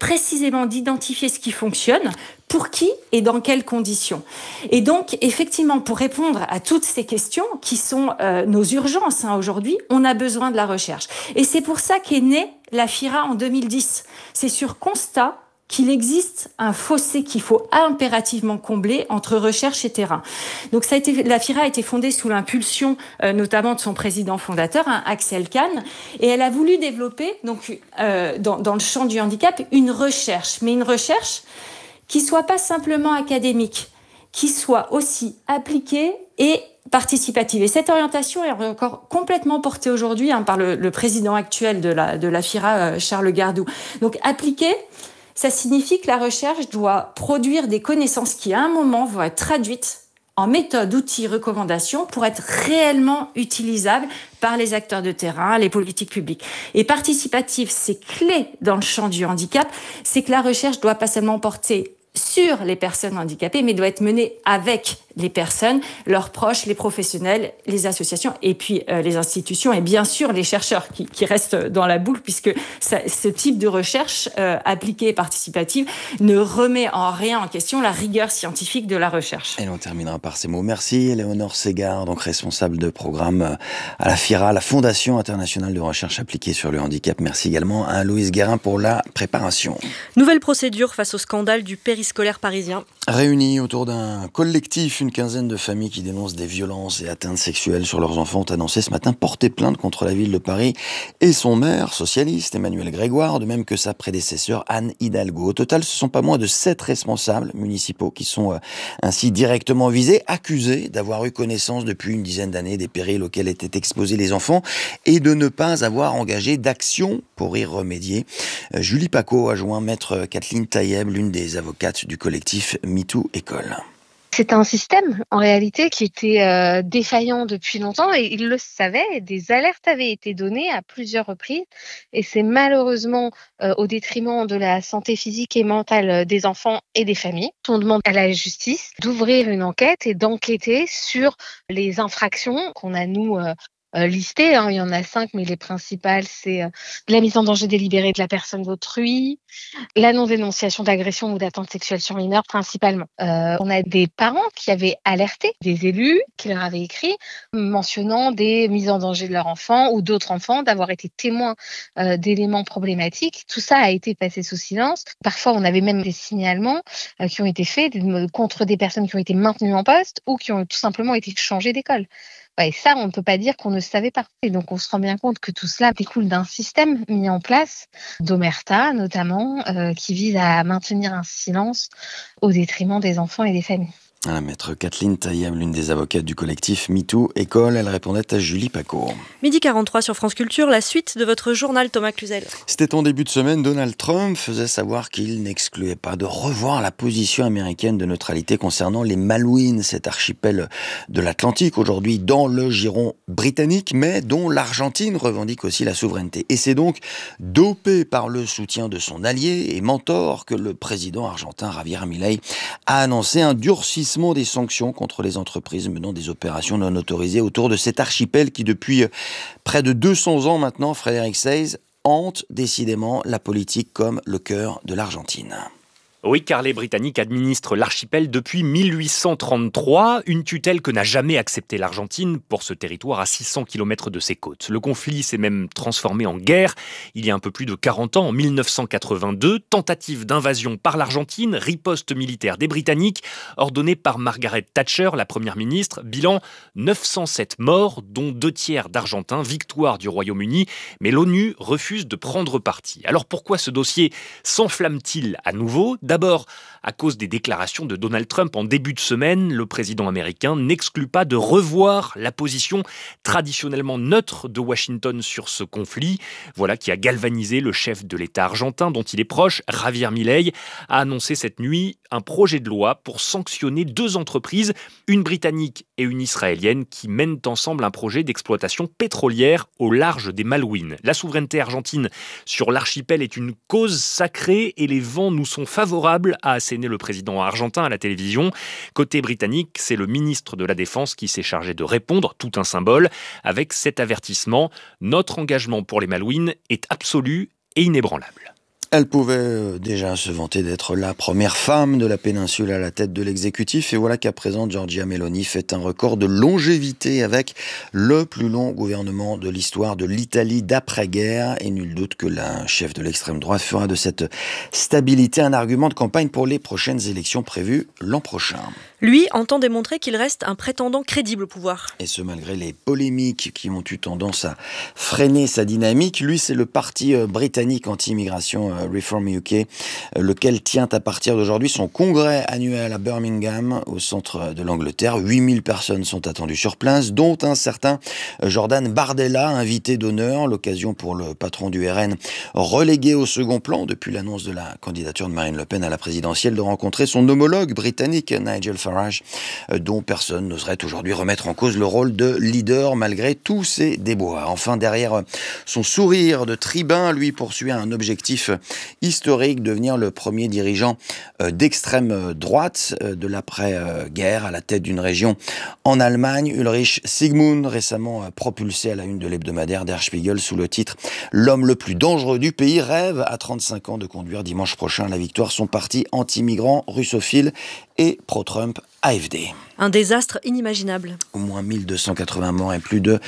précisément d'identifier ce qui fonctionne, pour qui et dans quelles conditions. Et donc, effectivement, pour répondre à toutes ces questions qui sont nos urgences aujourd'hui, on a besoin de la recherche. Et c'est pour ça qu'est née la FIRA en 2010. C'est sur constat qu'il existe un fossé qu'il faut impérativement combler entre recherche et terrain. Donc la FIRA a été fondée sous l'impulsion notamment de son président fondateur, Axel Kahn, et elle a voulu développer donc dans le champ du handicap une recherche qui soit pas simplement académique, qui soit aussi appliquée et participative. Et cette orientation est encore complètement portée aujourd'hui par le président actuel de la FIRA, Charles Gardou. Donc appliquée, ça signifie que la recherche doit produire des connaissances qui, à un moment, vont être traduites en méthodes, outils, recommandations pour être réellement utilisables par les acteurs de terrain, les politiques publiques. Et participatif, c'est clé dans le champ du handicap, c'est que la recherche doit pas seulement porter sur les personnes handicapées, mais doit être menée avec les personnes, leurs proches, les professionnels, les associations et puis les institutions et bien sûr les chercheurs qui restent dans la boucle puisque ce type de recherche appliquée et participative ne remet en rien en question la rigueur scientifique de la recherche. Et on terminera par ces mots. Merci Éléonore Ségard, donc responsable de programme à la FIRA, la Fondation internationale de recherche appliquée sur le handicap. Merci également à Louise Guérin pour la préparation. Nouvelle procédure face au scandale du périscolaire parisien. Réunis autour d'un collectif, une quinzaine de familles qui dénoncent des violences et atteintes sexuelles sur leurs enfants ont annoncé ce matin porter plainte contre la ville de Paris et son maire socialiste Emmanuel Grégoire, de même que sa prédécesseur Anne Hidalgo. Au total, ce sont pas moins de 7 responsables municipaux qui sont ainsi directement visés, accusés d'avoir eu connaissance depuis une dizaine d'années des périls auxquels étaient exposés les enfants et de ne pas avoir engagé d'action pour y remédier. Julie Paco a joint maître Kathleen Taïeb, l'une des avocates du collectif MeToo École. C'est un système, en réalité, qui était défaillant depuis longtemps et ils le savaient. Des alertes avaient été données à plusieurs reprises et c'est malheureusement au détriment de la santé physique et mentale des enfants et des familles. On demande à la justice d'ouvrir une enquête et d'enquêter sur les infractions qu'on a, nous, listées. Il y en a 5, mais les principales, c'est la mise en danger délibérée de la personne d'autrui, la non-dénonciation d'agression ou d'atteinte sexuelle sur mineur principalement. On a des parents qui avaient alerté des élus qui leur avaient écrit mentionnant des mises en danger de leur enfant ou d'autres enfants, d'avoir été témoins d'éléments problématiques. Tout ça a été passé sous silence. Parfois, on avait même des signalements qui ont été faits contre des personnes qui ont été maintenues en poste ou qui ont tout simplement été changées d'école. Et ça, on ne peut pas dire qu'on ne savait pas. Et donc, on se rend bien compte que tout cela découle d'un système mis en place, d'Omerta notamment, qui vise à maintenir un silence au détriment des enfants et des familles. La maître Kathleen Taïeb, l'une des avocates du collectif MeToo École, elle répondait à Julie Paco. 12h43 sur France Culture, la suite de votre journal, Thomas Cluzel. C'était en début de semaine, Donald Trump faisait savoir qu'il n'excluait pas de revoir la position américaine de neutralité concernant les Malouines, cet archipel de l'Atlantique, aujourd'hui dans le giron britannique, mais dont l'Argentine revendique aussi la souveraineté. Et c'est donc dopé par le soutien de son allié et mentor que le président argentin Javier Milei a annoncé un durcissement des sanctions contre les entreprises menant des opérations non autorisées autour de cet archipel qui, depuis près de 200 ans maintenant, Frédéric Seyss, hante décidément la politique comme le cœur de l'Argentine. Oui, car les Britanniques administrent l'archipel depuis 1833, une tutelle que n'a jamais acceptée l'Argentine pour ce territoire à 600 km de ses côtes. Le conflit s'est même transformé en guerre il y a un peu plus de 40 ans, en 1982. Tentative d'invasion par l'Argentine, riposte militaire des Britanniques, ordonnée par Margaret Thatcher, la première ministre. Bilan, 907 morts, dont 2/3 d'Argentins, victoire du Royaume-Uni. Mais l'ONU refuse de prendre parti. Alors pourquoi ce dossier s'enflamme-t-il à nouveau ? D'abord, à cause des déclarations de Donald Trump en début de semaine, le président américain n'exclut pas de revoir la position traditionnellement neutre de Washington sur ce conflit. Voilà qui a galvanisé le chef de l'État argentin, dont il est proche, Javier Milei, a annoncé cette nuit un projet de loi pour sanctionner 2 entreprises, une britannique et une israélienne, qui mènent ensemble un projet d'exploitation pétrolière au large des Malouines. La souveraineté argentine sur l'archipel est une cause sacrée et les vents nous sont favorables, a asséné le président argentin à la télévision. Côté britannique, c'est le ministre de la Défense qui s'est chargé de répondre, tout un symbole, avec cet avertissement: notre engagement pour les Malouines est absolu et inébranlable. Elle pouvait déjà se vanter d'être la première femme de la péninsule à la tête de l'exécutif, et voilà qu'à présent Giorgia Meloni fait un record de longévité avec le plus long gouvernement de l'histoire de l'Italie d'après-guerre, et nul doute que la chef de l'extrême droite fera de cette stabilité un argument de campagne pour les prochaines élections prévues l'an prochain. Lui entend démontrer qu'il reste un prétendant crédible au pouvoir. Et ce malgré les polémiques qui ont eu tendance à freiner sa dynamique. Lui, c'est le parti britannique anti-immigration Reform UK, lequel tient à partir d'aujourd'hui son congrès annuel à Birmingham, au centre de l'Angleterre. 8000 personnes sont attendues sur place, dont un certain Jordan Bardella, invité d'honneur. L'occasion pour le patron du RN, relégué au second plan depuis l'annonce de la candidature de Marine Le Pen à la présidentielle, de rencontrer son homologue britannique Nigel Farage, dont personne n'oserait aujourd'hui remettre en cause le rôle de leader malgré tous ses déboires. Enfin, derrière son sourire de tribun, lui poursuit un objectif historique, devenir le premier dirigeant d'extrême droite de l'après-guerre à la tête d'une région en Allemagne. Ulrich Sigmund, récemment propulsé à la une de l'hebdomadaire Der Spiegel sous le titre « L'homme le plus dangereux du pays », rêve à 35 ans de conduire dimanche prochain à la victoire son parti anti-migrant, russophile et pro-Trump AfD. Un désastre inimaginable. Au moins 1280 morts et plus de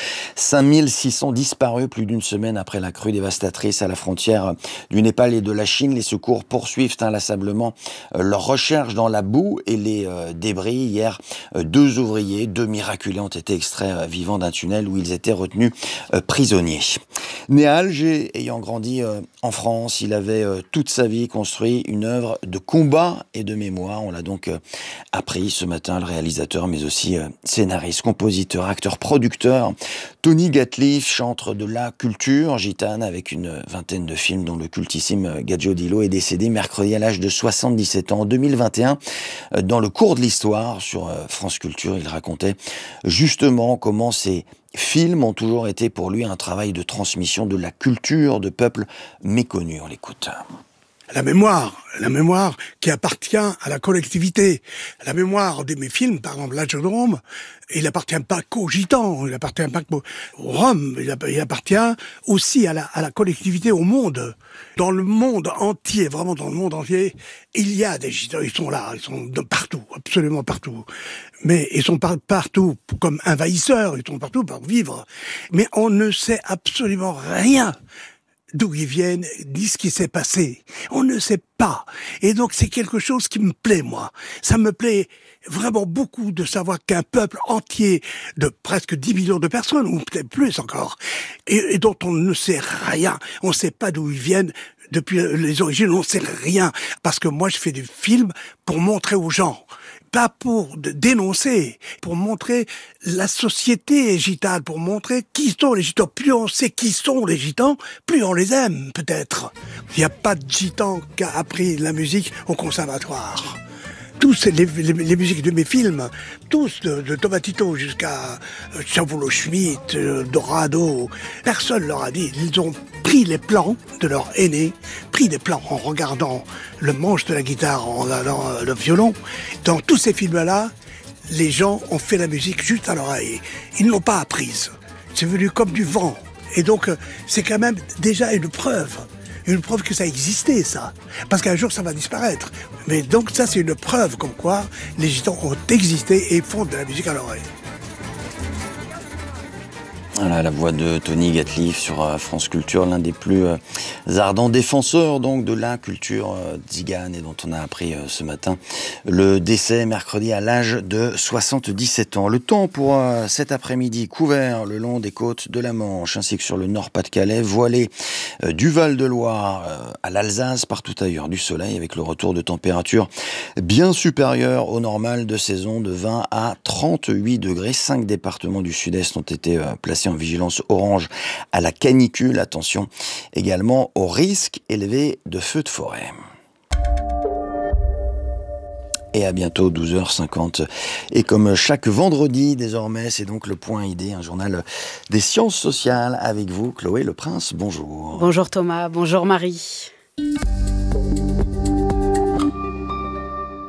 5600 disparus plus d'une semaine après la crue dévastatrice à la frontière du Népal et de la Chine. Les secours poursuivent inlassablement leur recherche dans la boue et les débris. Hier, 2 ouvriers, 2 miraculés, ont été extraits vivants d'un tunnel où ils étaient retenus prisonniers. Né à Alger, ayant grandi en France, il avait toute sa vie construit une œuvre de combat et de mémoire. On l'a donc appris ce matin, le réalisateur, mais aussi scénariste, compositeur, acteur, producteur. Tony Gatliff, chantre de la culture gitane avec une vingtaine de films, dont le cultissime Gadjo Dilo, est décédé mercredi à l'âge de 77 ans. En 2021, dans le cours de l'histoire sur France Culture, il racontait justement comment ces films ont toujours été pour lui un travail de transmission de la culture de peuples méconnus. On l'écoute. La mémoire qui appartient à la collectivité. La mémoire de mes films, par exemple L'Âge de Rome, il appartient pas qu'aux Gitans, il appartient pas qu'aux Roms, il appartient aussi à la collectivité, au monde. Dans le monde entier, vraiment dans le monde entier, il y a des Gitans, ils sont là, ils sont de partout, absolument partout. Mais ils sont partout comme envahisseurs, ils sont partout pour vivre. Mais on ne sait absolument rien d'où ils viennent, ni ce qui s'est passé. On ne sait pas. Et donc c'est quelque chose qui me plaît, moi. Ça me plaît vraiment beaucoup de savoir qu'un peuple entier de presque 10 millions de personnes, ou peut-être plus encore, et dont on ne sait rien, on ne sait pas d'où ils viennent, depuis les origines, on ne sait rien. Parce que moi je fais des films pour montrer aux gens, pas pour dénoncer, pour montrer la société gitane, pour montrer qui sont les gitans. Plus on sait qui sont les gitans, plus on les aime, peut-être. Il n'y a pas de gitan qui a appris la musique au conservatoire. Tous les musiques de mes films, tous, de Tomatito jusqu'à Chavolo Schmitt, Dorado, personne leur a dit. Ils ont pris les plans de leur aîné, pris des plans en regardant le manche de la guitare, en regardant le violon. Dans tous ces films-là, les gens ont fait la musique juste à l'oreille. Ils ne l'ont pas apprise. C'est venu comme du vent. Et donc, c'est quand même déjà une preuve que ça existait, ça. Parce qu'un jour, ça va disparaître. Mais donc, ça, c'est une preuve comme quoi les gitans ont existé et font de la musique à l'oreille. Voilà la voix de Tony Gatliff sur France Culture, l'un des plus ardents défenseurs donc de la culture tzigane, et dont on a appris ce matin le décès mercredi à l'âge de 77 ans. Le temps pour cet après-midi couvert le long des côtes de la Manche ainsi que sur le Nord-Pas-de-Calais, voilé du Val-de-Loire à l'Alsace, partout ailleurs du soleil avec le retour de températures bien supérieures au normal de saison de 20 à 38 degrés. 5 départements du sud-est ont été placés en vigilance orange à la canicule. Attention également au risque élevé de feux de forêt. Et à bientôt, 12h50. Et comme chaque vendredi, désormais, c'est donc le Point ID, un journal des sciences sociales avec vous, Chloé Le Prince. Bonjour. Bonjour Thomas, bonjour Marie.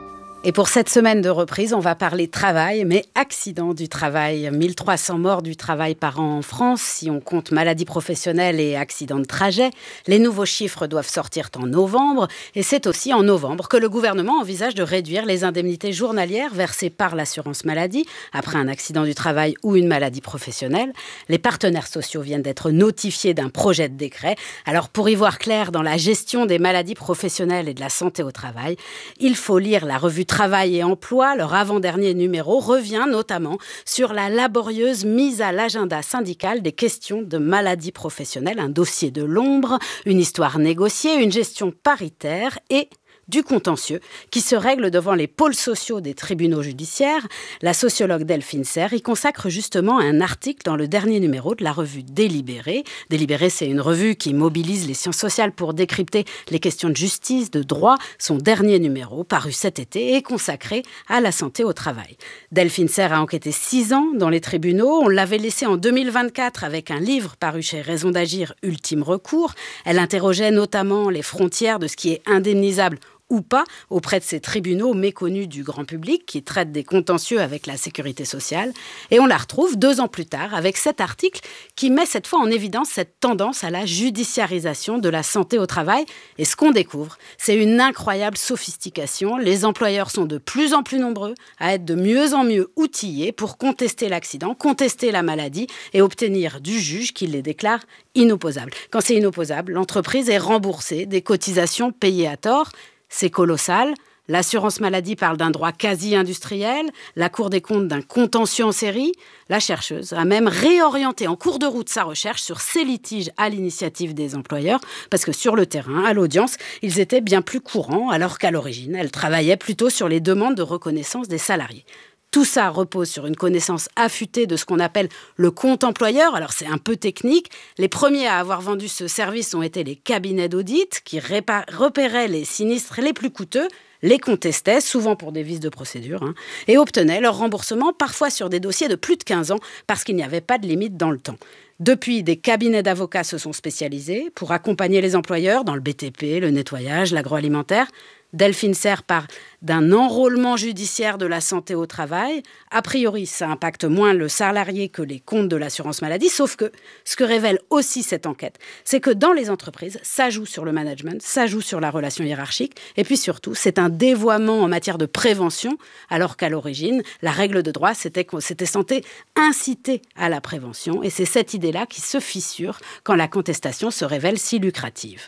Et pour cette semaine de reprise, on va parler travail, mais accident du travail. 1300 morts du travail par an en France, si on compte maladies professionnelles et accidents de trajet. Les nouveaux chiffres doivent sortir en novembre. Et c'est aussi en novembre que le gouvernement envisage de réduire les indemnités journalières versées par l'assurance maladie après un accident du travail ou une maladie professionnelle. Les partenaires sociaux viennent d'être notifiés d'un projet de décret. Alors pour y voir clair dans la gestion des maladies professionnelles et de la santé au travail, il faut lire la revue Travail et Emploi. Leur avant-dernier numéro revient notamment sur la laborieuse mise à l'agenda syndical des questions de maladies professionnelles, un dossier de l'ombre, une histoire négociée, une gestion paritaire et du contentieux qui se règle devant les pôles sociaux des tribunaux judiciaires. La sociologue Delphine Serre y consacre justement un article dans le dernier numéro de la revue Délibéré. Délibéré, c'est une revue qui mobilise les sciences sociales pour décrypter les questions de justice, de droit. Son dernier numéro, paru cet été, est consacré à la santé au travail. Delphine Serre a enquêté 6 ans dans les tribunaux. On l'avait laissé en 2024 avec un livre paru chez Raison d'Agir, Ultime Recours. Elle interrogeait notamment les frontières de ce qui est indemnisable ou pas auprès de ces tribunaux méconnus du grand public qui traitent des contentieux avec la sécurité sociale. Et on la retrouve 2 ans plus tard avec cet article qui met cette fois en évidence cette tendance à la judiciarisation de la santé au travail. Et ce qu'on découvre, c'est une incroyable sophistication. Les employeurs sont de plus en plus nombreux à être de mieux en mieux outillés pour contester l'accident, contester la maladie et obtenir du juge qu'il les déclare inopposables. Quand c'est inopposable, l'entreprise est remboursée des cotisations payées à tort. C'est colossal. L'assurance maladie parle d'un droit quasi-industriel, la Cour des comptes d'un contentieux en série. La chercheuse a même réorienté en cours de route sa recherche sur ces litiges à l'initiative des employeurs, parce que sur le terrain, à l'audience, ils étaient bien plus courants, alors qu'à l'origine, elle travaillait plutôt sur les demandes de reconnaissance des salariés. Tout ça repose sur une connaissance affûtée de ce qu'on appelle le compte employeur. Alors c'est un peu technique. Les premiers à avoir vendu ce service ont été les cabinets d'audit qui repéraient les sinistres les plus coûteux, les contestaient, souvent pour des vices de procédure, et obtenaient leur remboursement, parfois sur des dossiers de plus de 15 ans, parce qu'il n'y avait pas de limite dans le temps. Depuis, des cabinets d'avocats se sont spécialisés pour accompagner les employeurs dans le BTP, le nettoyage, l'agroalimentaire. Delphine Serre parle d'un enrôlement judiciaire de la santé au travail. A priori, ça impacte moins le salarié que les comptes de l'assurance maladie, sauf que ce que révèle aussi cette enquête, c'est que dans les entreprises, ça joue sur le management, ça joue sur la relation hiérarchique, et puis surtout, c'est un dévoiement en matière de prévention, alors qu'à l'origine, la règle de droit, c'était censé inciter à la prévention, et c'est cette idée-là qui se fissure quand la contestation se révèle si lucrative.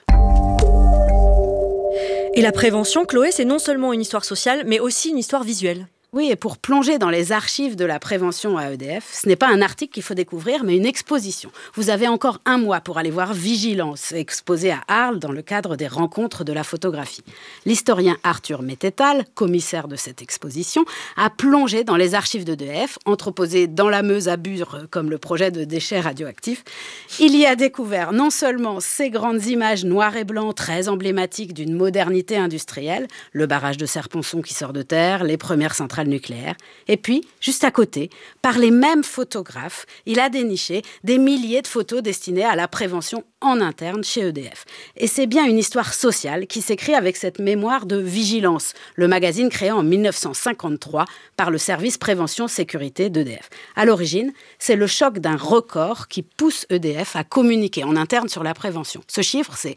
Et la prévention, Chloé, c'est non seulement une histoire sociale, mais aussi une histoire visuelle. Oui, et pour plonger dans les archives de la prévention à EDF, ce n'est pas un article qu'il faut découvrir, mais une exposition. Vous avez encore 1 mois pour aller voir Vigilance, exposée à Arles dans le cadre des rencontres de la photographie. L'historien Arthur Mettetal, commissaire de cette exposition, a plongé dans les archives d'EDF, entreposées dans la Meuse à Bure, comme le projet de déchets radioactifs. Il y a découvert non seulement ces grandes images noires et blancs très emblématiques d'une modernité industrielle, le barrage de Serponçon qui sort de terre, les premières centrales nucléaire. Et puis, juste à côté, par les mêmes photographes, il a déniché des milliers de photos destinées à la prévention en interne chez EDF. Et c'est bien une histoire sociale qui s'écrit avec cette mémoire de Vigilance, le magazine créé en 1953 par le service prévention-sécurité d'EDF. À l'origine, c'est le choc d'un record qui pousse EDF à communiquer en interne sur la prévention. Ce chiffre, c'est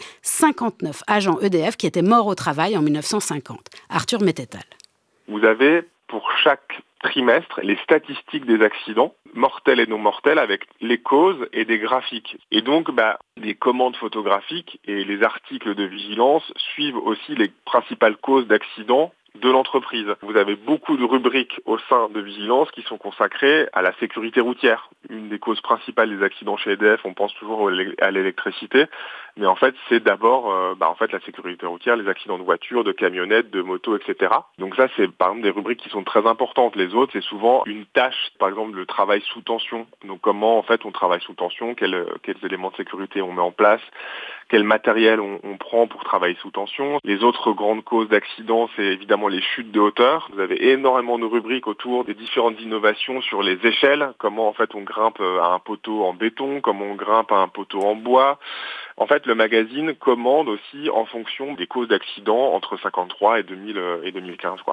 59 agents EDF qui étaient morts au travail en 1950. Arthur Mettetal. Vous avez pour chaque trimestre les statistiques des accidents, mortels et non mortels, avec les causes et des graphiques. Et donc, les commandes photographiques et les articles de vigilance suivent aussi les principales causes d'accidents de l'entreprise. Vous avez beaucoup de rubriques au sein de Vigilance qui sont consacrées à la sécurité routière. Une des causes principales des accidents chez EDF, on pense toujours à l'électricité, mais en fait c'est d'abord la sécurité routière, les accidents de voitures, de camionnettes, de motos, etc. Donc ça c'est par exemple des rubriques qui sont très importantes. Les autres c'est souvent une tâche, par exemple le travail sous tension. Donc comment en fait on travaille sous tension, quels éléments de sécurité on met en place, quel matériel on prend pour travailler sous tension. Les autres grandes causes d'accidents, c'est évidemment les chutes de hauteur. Vous avez énormément de rubriques autour des différentes innovations sur les échelles, comment en fait on grimpe à un poteau en béton, comment on grimpe à un poteau en bois. En fait, le magazine commande aussi en fonction des causes d'accidents entre 53 et 2015, quoi.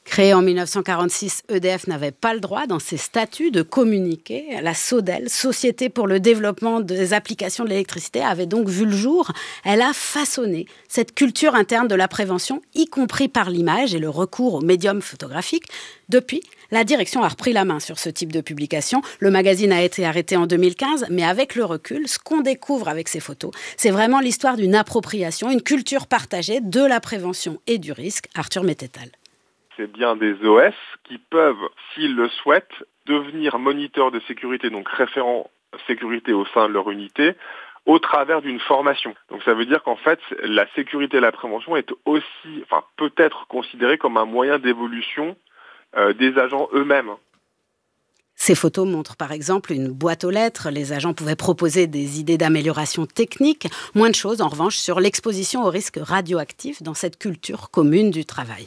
Créé en 1946, EDF n'avait pas le droit, dans ses statuts, de communiquer. La SODEL, Société pour le développement des applications de l'électricité, avait donc vu le jour. Elle a façonné cette culture interne de la prévention, y compris par l'image et le recours au médium photographique. Depuis, la direction a repris la main sur ce type de publication. Le magazine a été arrêté en 2015, mais avec le recul, ce qu'on découvre avec ces photos, c'est vraiment l'histoire d'une appropriation, une culture partagée de la prévention et du risque. Arthur Mettetal. C'est bien des OS qui peuvent, s'ils le souhaitent, devenir moniteurs de sécurité, donc référents sécurité au sein de leur unité, au travers d'une formation. Donc ça veut dire qu'en fait, la sécurité et la prévention est aussi, peut être considérée comme un moyen d'évolution des agents eux-mêmes. Ces photos montrent par exemple une boîte aux lettres. Les agents pouvaient proposer des idées d'amélioration technique. Moins de choses en revanche sur l'exposition aux risques radioactifs dans cette culture commune du travail.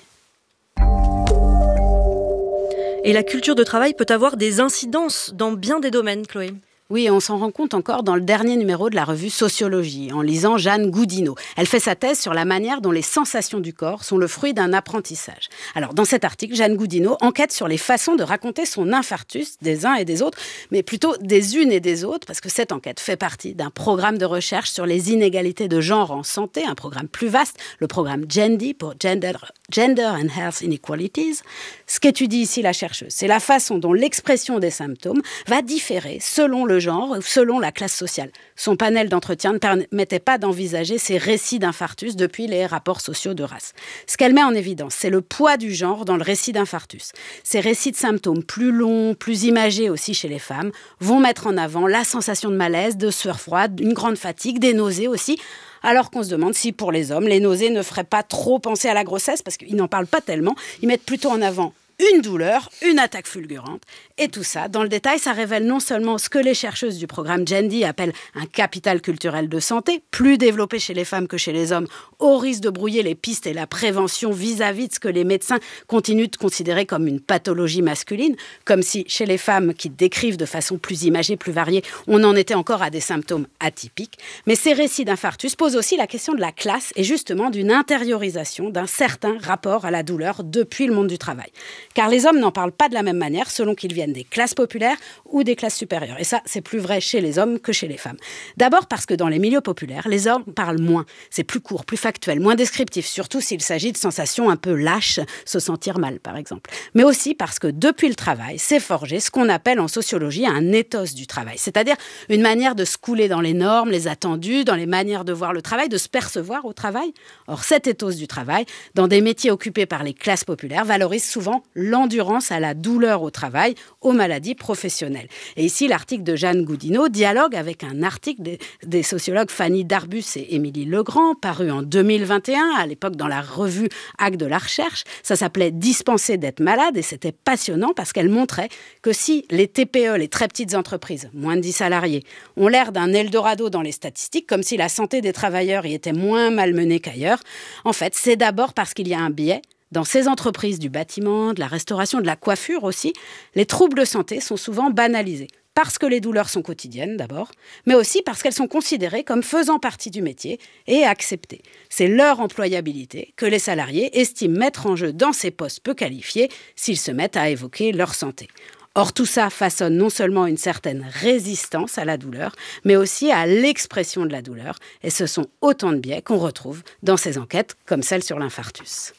Et la culture de travail peut avoir des incidences dans bien des domaines, Chloé. Oui, on s'en rend compte encore dans le dernier numéro de la revue Sociologie, en lisant Jeanne Goudinot. Elle fait sa thèse sur la manière dont les sensations du corps sont le fruit d'un apprentissage. Alors, dans cet article, Jeanne Goudinot enquête sur les façons de raconter son infarctus des uns et des autres, mais plutôt des unes et des autres, parce que cette enquête fait partie d'un programme de recherche sur les inégalités de genre en santé, un programme plus vaste, le programme GENDI pour Gender and Health Inequalities. Ce qu'étudie ici la chercheuse, c'est la façon dont l'expression des symptômes va différer selon le genre ou selon la classe sociale. Son panel d'entretien ne permettait pas d'envisager ces récits d'infarctus depuis les rapports sociaux de race. Ce qu'elle met en évidence, c'est le poids du genre dans le récit d'infarctus. Ces récits de symptômes plus longs, plus imagés aussi chez les femmes, vont mettre en avant la sensation de malaise, de sueur froide, une grande fatigue, des nausées aussi, alors qu'on se demande si pour les hommes, les nausées ne feraient pas trop penser à la grossesse, parce qu'ils n'en parlent pas tellement, ils mettent plutôt en avant une douleur, une attaque fulgurante. Et tout ça, dans le détail, ça révèle non seulement ce que les chercheuses du programme GENDI appellent un capital culturel de santé, plus développé chez les femmes que chez les hommes, au risque de brouiller les pistes et la prévention vis-à-vis de ce que les médecins continuent de considérer comme une pathologie masculine, comme si chez les femmes qui décrivent de façon plus imagée, plus variée, on en était encore à des symptômes atypiques. Mais ces récits d'infarctus posent aussi la question de la classe et justement d'une intériorisation d'un certain rapport à la douleur depuis le monde du travail. Car les hommes n'en parlent pas de la même manière selon qu'ils viennent des classes populaires ou des classes supérieures. Et ça, c'est plus vrai chez les hommes que chez les femmes. D'abord parce que dans les milieux populaires, les hommes parlent moins. C'est plus court, plus factuel, moins descriptif, surtout s'il s'agit de sensations un peu lâches, se sentir mal par exemple. Mais aussi parce que depuis le travail, s'est forgé ce qu'on appelle en sociologie un ethos du travail. C'est-à-dire une manière de se couler dans les normes, les attendus, dans les manières de voir le travail, de se percevoir au travail. Or, cet ethos du travail, dans des métiers occupés par les classes populaires, valorise souvent l'endurance à la douleur au travail, aux maladies professionnelles. Et ici, l'article de Jeanne Goudinot dialogue avec un article des sociologues Fanny Darbus et Émilie Legrand, paru en 2021, à l'époque dans la revue Actes de la recherche. Ça s'appelait « Dispenser d'être malade » et c'était passionnant parce qu'elle montrait que si les TPE, les très petites entreprises, moins de 10 salariés, ont l'air d'un Eldorado dans les statistiques, comme si la santé des travailleurs y était moins malmenée qu'ailleurs, en fait, c'est d'abord parce qu'il y a un biais. Dans ces entreprises du bâtiment, de la restauration, de la coiffure aussi, les troubles de santé sont souvent banalisés. Parce que les douleurs sont quotidiennes d'abord, mais aussi parce qu'elles sont considérées comme faisant partie du métier et acceptées. C'est leur employabilité que les salariés estiment mettre en jeu dans ces postes peu qualifiés s'ils se mettent à évoquer leur santé. Or, tout ça façonne non seulement une certaine résistance à la douleur, mais aussi à l'expression de la douleur. Et ce sont autant de biais qu'on retrouve dans ces enquêtes, comme celle sur l'infarctus.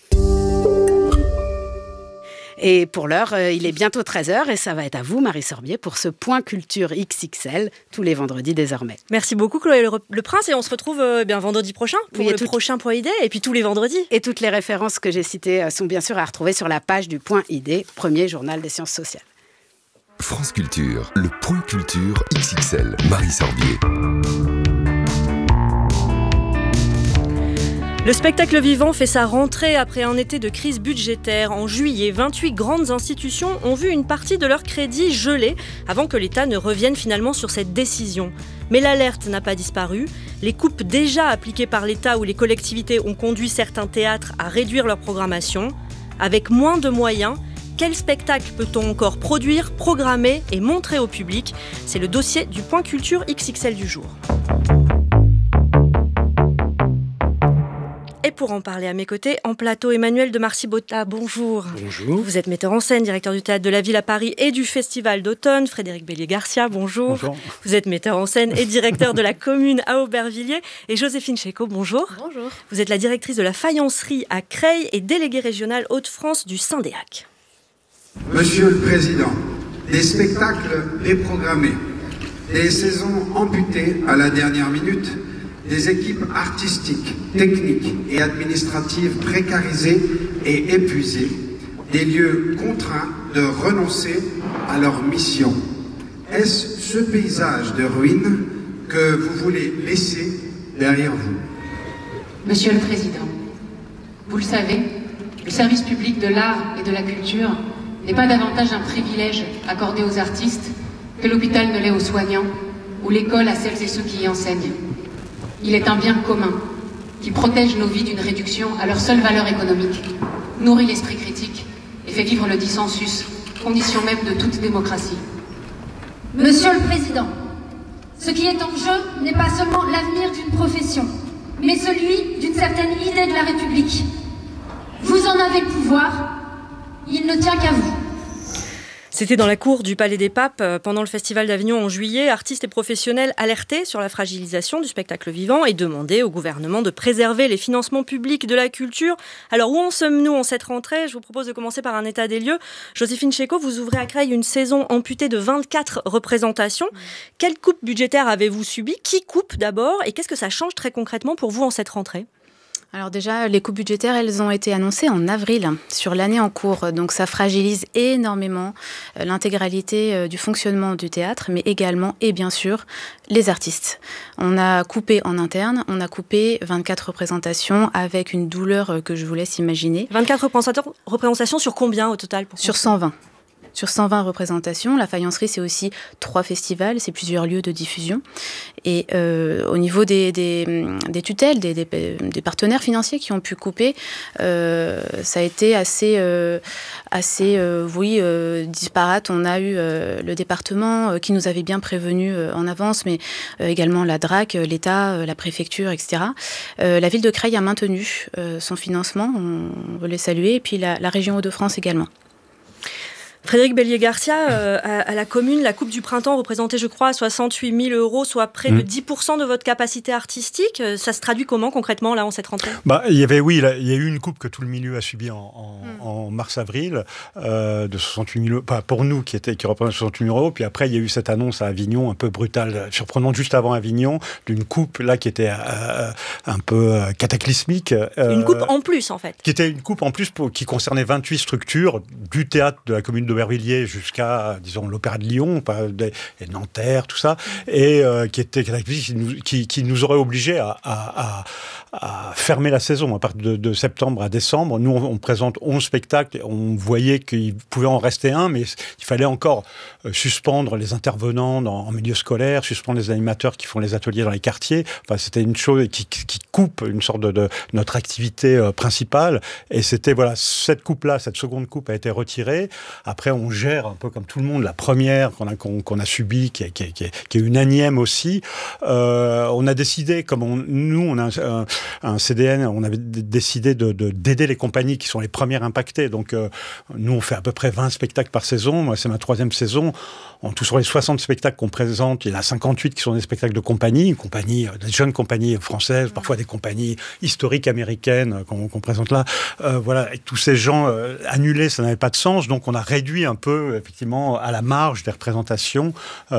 Et pour l'heure, il est bientôt 13h et ça va être à vous, Marie Sorbier, pour ce point culture XXL, tous les vendredis désormais. Merci beaucoup, Chloé Le Prince, et on se retrouve vendredi prochain pour le prochain Point ID, et puis tous les vendredis. Et toutes les références que j'ai citées sont bien sûr à retrouver sur la page du Point ID, premier journal des sciences sociales. France Culture, le Point Culture XXL, Marie Sorbier. Le spectacle vivant fait sa rentrée après un été de crise budgétaire. En juillet, 28 grandes institutions ont vu une partie de leurs crédits gelés avant que l'État ne revienne finalement sur cette décision. Mais l'alerte n'a pas disparu. Les coupes déjà appliquées par l'État ou les collectivités ont conduit certains théâtres à réduire leur programmation. Avec moins de moyens, quel spectacle peut-on encore produire, programmer et montrer au public ? C'est le dossier du Point Culture XXL du jour. Et pour en parler à mes côtés, en plateau, Emmanuel de Marcy-Botta, bonjour. Bonjour. Vous êtes metteur en scène, directeur du Théâtre de la Ville à Paris et du Festival d'automne. Frédéric Bellier-Garcia, bonjour. Bonjour. Vous êtes metteur en scène et directeur de la commune à Aubervilliers. Et Joséphine Chéco, bonjour. Bonjour. Vous êtes la directrice de la faïencerie à Creil et déléguée régionale Hauts-de-France du Syndéac. Monsieur le Président, des spectacles déprogrammés, des saisons amputées à la dernière minute, des équipes artistiques, techniques et administratives précarisées et épuisées, des lieux contraints de renoncer à leur mission. Est-ce ce paysage de ruines que vous voulez laisser derrière vous? Monsieur le Président, vous le savez, le service public de l'art et de la culture n'est pas davantage un privilège accordé aux artistes que l'hôpital ne l'est aux soignants ou l'école à celles et ceux qui y enseignent. Il est un bien commun qui protège nos vies d'une réduction à leur seule valeur économique, nourrit l'esprit critique et fait vivre le dissensus, condition même de toute démocratie. Monsieur le Président, ce qui est en jeu n'est pas seulement l'avenir d'une profession, mais celui d'une certaine idée de la République. Vous en avez le pouvoir, il ne tient qu'à vous. C'était dans la cour du Palais des Papes pendant le Festival d'Avignon en juillet. Artistes et professionnels alertaient sur la fragilisation du spectacle vivant et demandaient au gouvernement de préserver les financements publics de la culture. Alors où en sommes-nous en cette rentrée? Je vous propose de commencer par un état des lieux. Joséphine Chéco, vous ouvrez à Creil une saison amputée de 24 représentations. Quelle coupe budgétaire avez-vous subi? Qui coupe d'abord? Et qu'est-ce que ça change très concrètement pour vous en cette rentrée? Alors déjà, les coupes budgétaires, elles ont été annoncées en avril sur l'année en cours. Donc ça fragilise énormément l'intégralité du fonctionnement du théâtre, mais également, et bien sûr, les artistes. On a coupé en interne, on a coupé 24 représentations avec une douleur que je vous laisse imaginer. 24 représentations sur combien au total? Sur 120. Sur 120 représentations. La faïencerie, c'est aussi 3 festivals, c'est plusieurs lieux de diffusion. Et au niveau des tutelles, des partenaires financiers qui ont pu couper, ça a été assez disparate. On a eu le département qui nous avait bien prévenu en avance, mais également la DRAC, l'État, la préfecture, etc. La ville de Creil a maintenu son financement, on veut les saluer, et puis la région Hauts-de-France également. Frédéric Bellier-Garcia, à la commune, la Coupe du Printemps représentait, je crois, 68 000 €, soit près de 10% de votre capacité artistique. Ça se traduit comment concrètement là en cette rentrée? Il y a eu une coupe que tout le milieu a subie en mars-avril de 68 000 €, pas pour nous qui représente 68 000 €. Puis après, il y a eu cette annonce à Avignon un peu brutale, surprenante juste avant Avignon, d'une coupe là qui était un peu cataclysmique. Une coupe en plus en fait. Qui était une coupe en plus qui concernait 28 structures du théâtre de la commune d'Aubervilliers jusqu'à, disons, l'Opéra de Lyon, et Nanterre, tout ça, et qui était qui nous aurait obligés à fermer la saison à partir de septembre à décembre. Nous, on présente 11 spectacles, on voyait qu'il pouvait en rester un, mais il fallait encore suspendre les intervenants en milieu scolaire, suspendre les animateurs qui font les ateliers dans les quartiers. Enfin, c'était une chose qui coupe une sorte de notre activité principale, et c'était, voilà, cette coupe-là, cette seconde coupe a été retirée. Après, on gère un peu comme tout le monde la première qu'on a subie, qui est une énième aussi. On a décidé, nous, on a un CDN, on avait décidé d'aider les compagnies qui sont les premières impactées. Donc, nous, on fait à peu près 20 spectacles par saison. Moi, c'est ma 3e saison. En tout, sur les 60 spectacles qu'on présente, il y en a 58 qui sont des spectacles de compagnie, des jeunes compagnies françaises, parfois des compagnies historiques américaines qu'on présente là. Voilà, et tous ces gens annulés, ça n'avait pas de sens. Donc, on a réduit un peu, effectivement, à la marge des représentations.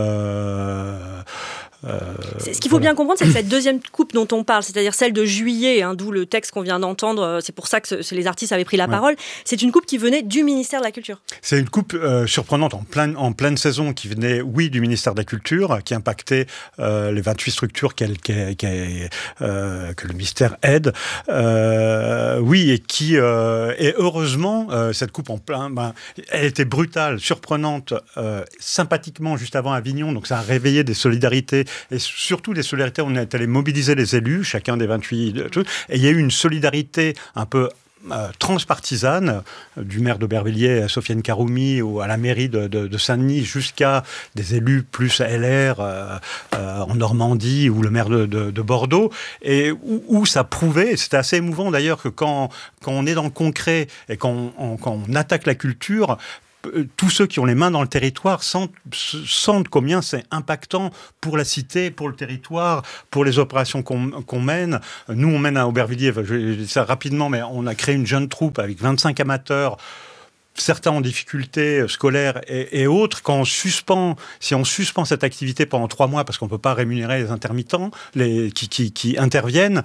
Ce qu'il faut bien comprendre, c'est que cette deuxième coupe dont on parle, c'est-à-dire celle de juillet, d'où le texte qu'on vient d'entendre, c'est pour ça que les artistes avaient pris la parole, c'est une coupe qui venait du ministère de la Culture. C'est une coupe surprenante en pleine saison qui venait, oui, du ministère de la Culture, qui impactait les 28 structures que le ministère aide. Oui, et qui, et heureusement, cette coupe elle était brutale, surprenante, sympathiquement juste avant Avignon, donc ça a réveillé des solidarités. Et surtout des solidarités, on est allé mobiliser les élus, chacun des 28 trucs, et il y a eu une solidarité un peu transpartisane, du maire d'Aubervilliers, Sofiane Karoumi, ou à la mairie de Saint-Denis, jusqu'à des élus plus LR en Normandie, ou le maire de Bordeaux, et où ça prouvait, c'était assez émouvant d'ailleurs, que quand on est dans le concret et quand on attaque la culture, tous ceux qui ont les mains dans le territoire sentent combien c'est impactant pour la cité, pour le territoire, pour les opérations qu'on mène. Nous, on mène à Aubervilliers, je dis ça rapidement, mais on a créé une jeune troupe avec 25 amateurs, certains en difficulté scolaire et autres. Si on suspend cette activité pendant 3 mois parce qu'on ne peut pas rémunérer les intermittents qui interviennent,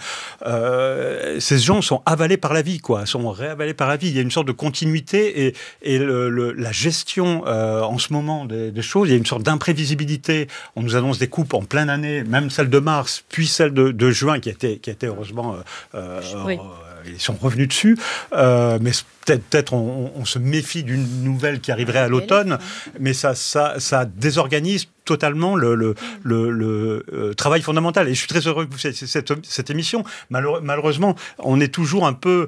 ces gens sont avalés par la vie, sont réavalés par la vie. Il y a une sorte de continuité et la gestion en ce moment des choses, il y a une sorte d'imprévisibilité. On nous annonce des coupes en pleine année, même celle de mars, puis celle de juin qui a été heureusement... oui. Ils sont revenus dessus, mais peut-être on se méfie d'une nouvelle qui arriverait à l'automne, mais ça désorganise totalement le travail fondamental. Et je suis très heureux que vous fassiez cette émission. Malheureusement, on est toujours un peu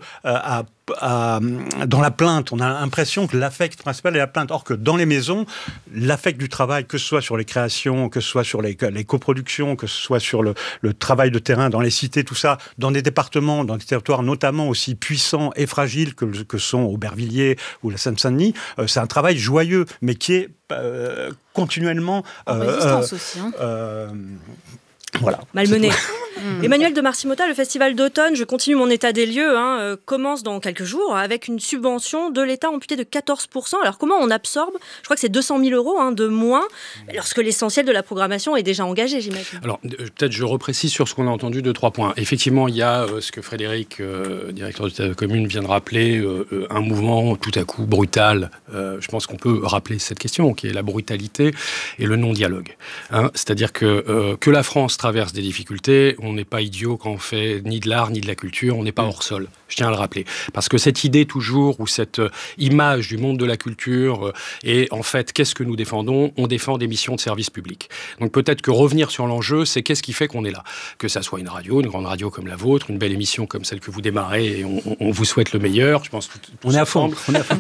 dans la plainte. On a l'impression que l'affect principal est la plainte. Or que dans les maisons, l'affect du travail, que ce soit sur les créations, que ce soit sur les coproductions, que ce soit sur le travail de terrain dans les cités, tout ça, dans des départements, dans des territoires notamment aussi puissants et fragiles que sont Aubervilliers ou la Seine-Saint-Denis, c'est un travail joyeux, mais qui est continuellement... résistance aussi. Voilà. Malmené. Emmanuel de Marcimota, le festival d'automne, je continue mon état des lieux, commence dans quelques jours avec une subvention de l'État amputée de 14%. Alors comment on absorbe, je crois que c'est 200 000 € de moins, lorsque l'essentiel de la programmation est déjà engagé, j'imagine. Alors peut-être je reprécise sur ce qu'on a entendu 2-3 points. Effectivement, il y a ce que Frédéric, directeur de la commune, vient de rappeler, un mouvement tout à coup brutal. Je pense qu'on peut rappeler cette question, qui est la brutalité et le non-dialogue. C'est-à-dire que la France traverse des difficultés. On n'est pas idiot quand on fait ni de l'art ni de la culture, on n'est pas hors sol. Je tiens à le rappeler. Parce que cette idée toujours, ou cette image du monde de la culture, et en fait, qu'est-ce que nous défendons ? On défend des missions de service public. Donc peut-être que revenir sur l'enjeu, c'est qu'est-ce qui fait qu'on est là ? Que ça soit une radio, une grande radio comme la vôtre, une belle émission comme celle que vous démarrez, et on vous souhaite le meilleur. Je pense on est à fond.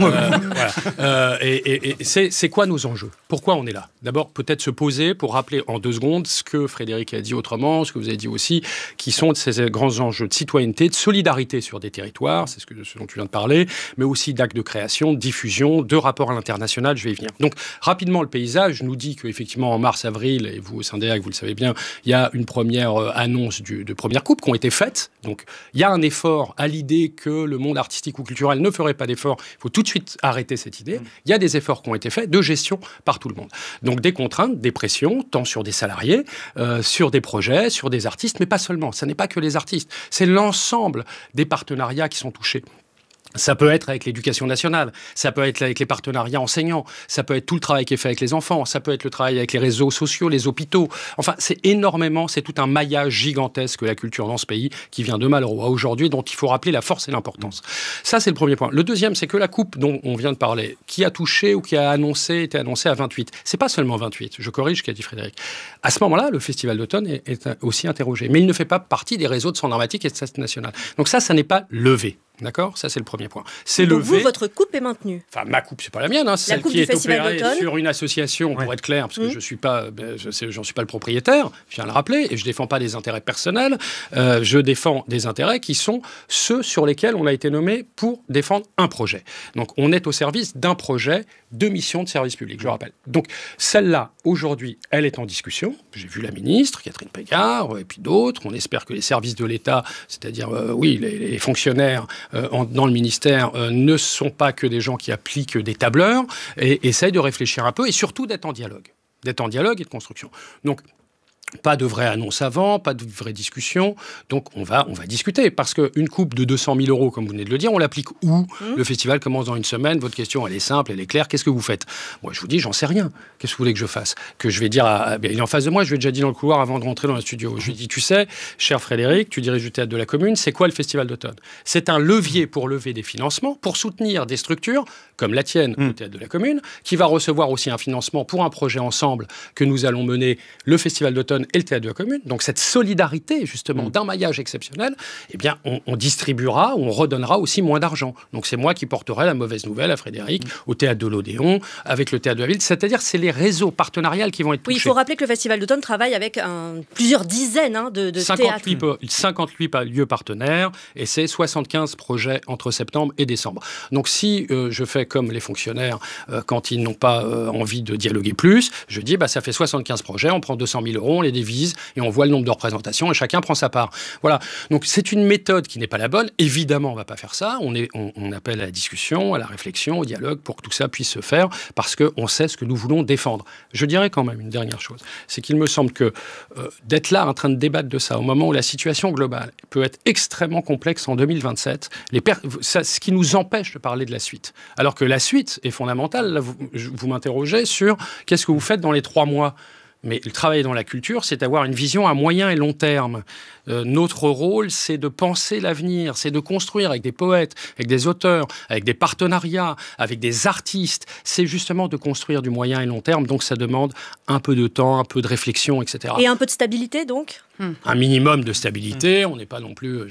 Voilà. Et c'est quoi nos enjeux ? Pourquoi on est là ? D'abord, peut-être se poser pour rappeler en 2 secondes ce que Frédéric a dit autrement, ce que vous avez dit aussi, qui sont ces grands enjeux de citoyenneté, de solidarité sur des territoires, c'est ce dont tu viens de parler, mais aussi d'actes de création, de diffusion, de rapport à l'international, je vais y venir. Donc, rapidement, le paysage nous dit qu'effectivement, en mars-avril, et vous au Syndeac, vous le savez bien, il y a une première annonce de premières coupes qui ont été faites. Donc, il y a un effort à l'idée que le monde artistique ou culturel ne ferait pas d'effort. Il faut tout de suite arrêter cette idée. Il y a des efforts qui ont été faits de gestion par tout le monde. Donc, des contraintes, des pressions, tant sur des salariés, sur des projets, sur des artistes, mais pas seulement. Ce n'est pas que les artistes. C'est l'ensemble des partenariats qui sont touchés. Ça peut être avec l'éducation nationale, ça peut être avec les partenariats enseignants, ça peut être tout le travail qui est fait avec les enfants, ça peut être le travail avec les réseaux sociaux, les hôpitaux. Enfin, c'est tout un maillage gigantesque, la culture dans ce pays, qui vient de Malraux à aujourd'hui, dont il faut rappeler la force et l'importance. Ça, c'est le premier point. Le deuxième, c'est que la coupe dont on vient de parler, qui a touché ou qui a été annoncée à 28, c'est pas seulement 28, je corrige ce qu'a dit Frédéric. À ce moment-là, le Festival d'automne est aussi interrogé, mais il ne fait pas partie des réseaux de son dramatique et de scène nationale. Donc ça n'est pas levé. D'accord ? Ça, c'est le premier point. C'est donc levé. vous, votre coupe est maintenue ? Enfin, ma coupe, c'est pas la mienne. C'est celle qui est opérée sur une association, pour être clair, parce que j'en suis pas le propriétaire, je viens de le rappeler, et je défends pas des intérêts personnels. Je défends des intérêts qui sont ceux sur lesquels on a été nommé pour défendre un projet. Donc, on est au service d'un projet de mission de service public, je le rappelle. Donc, celle-là, aujourd'hui, elle est en discussion. J'ai vu la ministre, Catherine Pégard, et puis d'autres. On espère que les services de l'État, c'est-à-dire, les fonctionnaires dans le ministère, ne sont pas que des gens qui appliquent des tableurs, et essayent de réfléchir un peu, et surtout d'être en dialogue et de construction. Donc, pas de vraie annonce avant, pas de vraie discussion. Donc, on va discuter. Parce qu'une coupe de 200 000 €, comme vous venez de le dire, on l'applique où ? Le festival commence dans une semaine. Votre question, elle est simple, elle est claire. Qu'est-ce que vous faites ? Moi, je vous dis, j'en sais rien. Qu'est-ce que vous voulez que je fasse ? Que je vais dire il est en face de moi, je lui ai déjà dit dans le couloir avant de rentrer dans le studio. Je lui ai dit, tu sais, cher Frédéric, tu diriges du théâtre de la commune, c'est quoi le festival d'automne ? C'est un levier pour lever des financements, pour soutenir des structures comme la tienne, le théâtre de la commune, qui va recevoir aussi un financement pour un projet ensemble que nous allons mener, le festival d'automne, Automne et le Théâtre de la Commune, donc cette solidarité justement d'un maillage exceptionnel, eh bien on distribuera, on redonnera aussi moins d'argent. Donc c'est moi qui porterai la mauvaise nouvelle à Frédéric, au Théâtre de l'Odéon, avec le Théâtre de la Ville, c'est-à-dire c'est les réseaux partenariaux qui vont être touchés. Oui, il faut rappeler que le Festival d'Automne travaille avec plusieurs dizaines de 58 lieux partenaires, et c'est 75 projets entre septembre et décembre. Donc si je fais comme les fonctionnaires quand ils n'ont pas envie de dialoguer plus, je dis ça fait 75 projets, on prend 200 000 euros, on les divise et on voit le nombre de représentations et chacun prend sa part. Voilà. Donc c'est une méthode qui n'est pas la bonne. Évidemment, on ne va pas faire ça. On appelle à la discussion, à la réflexion, au dialogue pour que tout ça puisse se faire parce qu'on sait ce que nous voulons défendre. Je dirais quand même une dernière chose, c'est qu'il me semble que d'être là en train de débattre de ça au moment où la situation globale peut être extrêmement complexe en 2027, ce qui nous empêche de parler de la suite. Alors que la suite est fondamentale. Là, vous m'interrogez sur qu'est-ce que vous faites dans les 3 mois. Mais le travail dans la culture, c'est d'avoir une vision à moyen et long terme. Notre rôle, c'est de penser l'avenir, c'est de construire avec des poètes, avec des auteurs, avec des partenariats, avec des artistes. C'est justement de construire du moyen et long terme. Donc ça demande un peu de temps, un peu de réflexion, etc. Et un peu de stabilité, donc ? Un minimum de stabilité. On n'est pas non plus,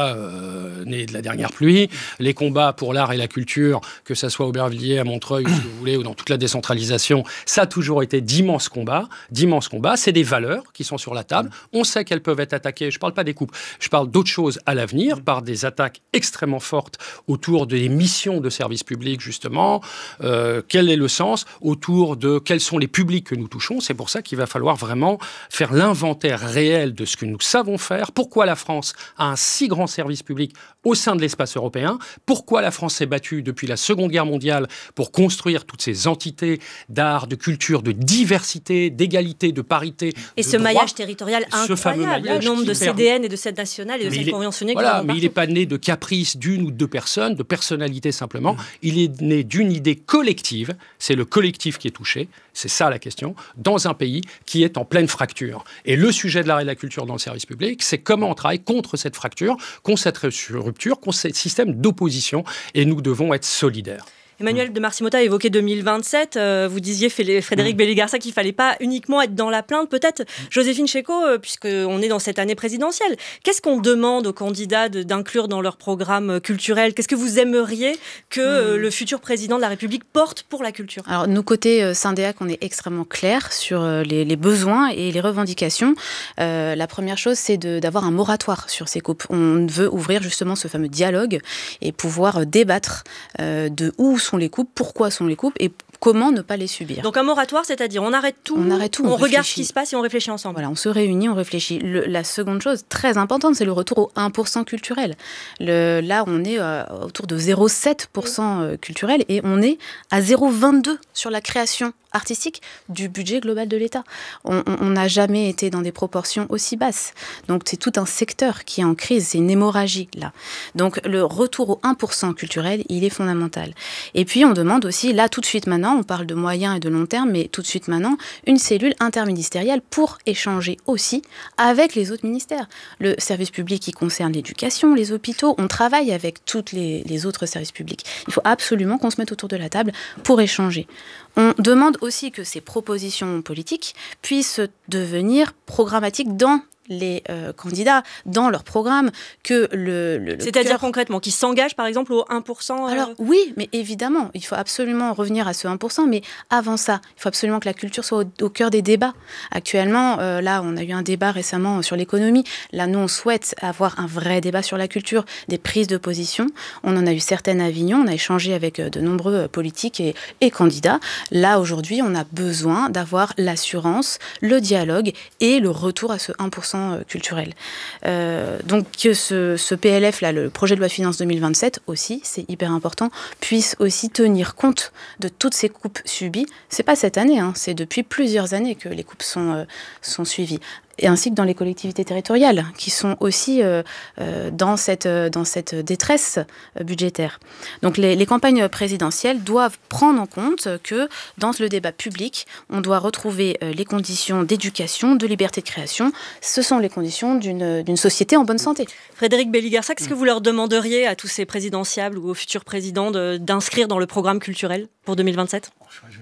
né de la dernière pluie. Les combats pour l'art et la culture, que ça soit Aubervilliers, à Montreuil, si vous voulez, ou dans toute la décentralisation, ça a toujours été d'immenses combats. C'est des valeurs qui sont sur la table. On sait qu'elles peuvent être attaquées. Je ne parle pas des coupes. Je parle d'autres choses à l'avenir, par des attaques extrêmement fortes autour des missions de service public, justement. Quel est le sens autour de quels sont les publics que nous touchons. C'est pour ça qu'il va falloir vraiment faire l'inventaire réel de ce que nous savons faire. Pourquoi la France a un si grand service public au sein de l'espace européen. Pourquoi la France s'est battue depuis la Seconde Guerre mondiale pour construire toutes ces entités d'art, de culture, de diversité, d'égalité, de parité. Et ce maillage territorial incroyable, le nombre de CDN et de scènes nationales et de scènes conventionnées. Voilà, mais il n'est pas né de caprices d'une ou de 2 personnes, de personnalités simplement. Il est né d'une idée collective. C'est le collectif qui est touché. C'est ça la question. Dans un pays qui est en pleine fracture. Et le sujet de l'art et de la culture dans le service public, c'est comment on travaille contre cette fracture, contre cette rupture, contre ce système d'opposition. Et nous devons être solidaires. Emmanuel de Marcy-Motta a évoqué 2027. Vous disiez, Frédéric Belli-Garça, qu'il ne fallait pas uniquement être dans la plainte. Peut-être, Joséphine Chéco, puisqu'on est dans cette année présidentielle, qu'est-ce qu'on demande aux candidats d'inclure dans leur programme culturel ? Qu'est-ce que vous aimeriez que le futur président de la République porte pour la culture ? Alors, nous, côté Syndéac, on est extrêmement clairs sur les besoins et les revendications. La première chose, c'est d'avoir un moratoire sur ces coupes. On veut ouvrir justement ce fameux dialogue et pouvoir débattre de où sont les coupes, pourquoi sont les coupes et comment ne pas les subir. Donc un moratoire, c'est-à-dire on arrête tout, on regarde ce qui se passe et on réfléchit ensemble. Voilà, on se réunit, on réfléchit. La seconde chose très importante, c'est le retour au 1% culturel. Là, on est autour de 0,7% culturel et on est à 0,22% sur la création artistique du budget global de l'État. On n'a jamais été dans des proportions aussi basses. Donc c'est tout un secteur qui est en crise, c'est une hémorragie là. Donc le retour au 1% culturel, il est fondamental. Et puis on demande aussi, là tout de suite maintenant, on parle de moyen et de long terme, mais tout de suite maintenant, une cellule interministérielle pour échanger aussi avec les autres ministères. Le service public qui concerne l'éducation, les hôpitaux, on travaille avec tous les autres services publics. Il faut absolument qu'on se mette autour de la table pour échanger. On demande aussi que ces propositions politiques puissent devenir programmatiques dans les candidats, dans leur programme, que c'est-à-dire concrètement, qu'ils s'engagent par exemple au 1%. Alors oui, mais évidemment, il faut absolument revenir à ce 1%, mais avant ça, il faut absolument que la culture soit au cœur des débats. Actuellement, là, on a eu un débat récemment sur l'économie. Là, nous, on souhaite avoir un vrai débat sur la culture, des prises de position. On en a eu certaines à Avignon, on a échangé avec de nombreux politiques et candidats. Là, aujourd'hui, on a besoin d'avoir l'assurance, le dialogue et le retour à ce 1% culturel. Donc que ce PLF, là, le projet de loi de finances 2027 aussi, c'est hyper important, puisse aussi tenir compte de toutes ces coupes subies. C'est pas cette année, c'est depuis plusieurs années que les coupes sont suivies. et ainsi que dans les collectivités territoriales, qui sont aussi dans cette détresse budgétaire. Donc les campagnes présidentielles doivent prendre en compte que dans le débat public, on doit retrouver les conditions d'éducation, de liberté de création. Ce sont les conditions d'une société en bonne santé. Frédéric Belli-Garsac, est-ce que vous leur demanderiez à tous ces présidentiables ou aux futurs présidents d'inscrire dans le programme culturel pour 2027 ?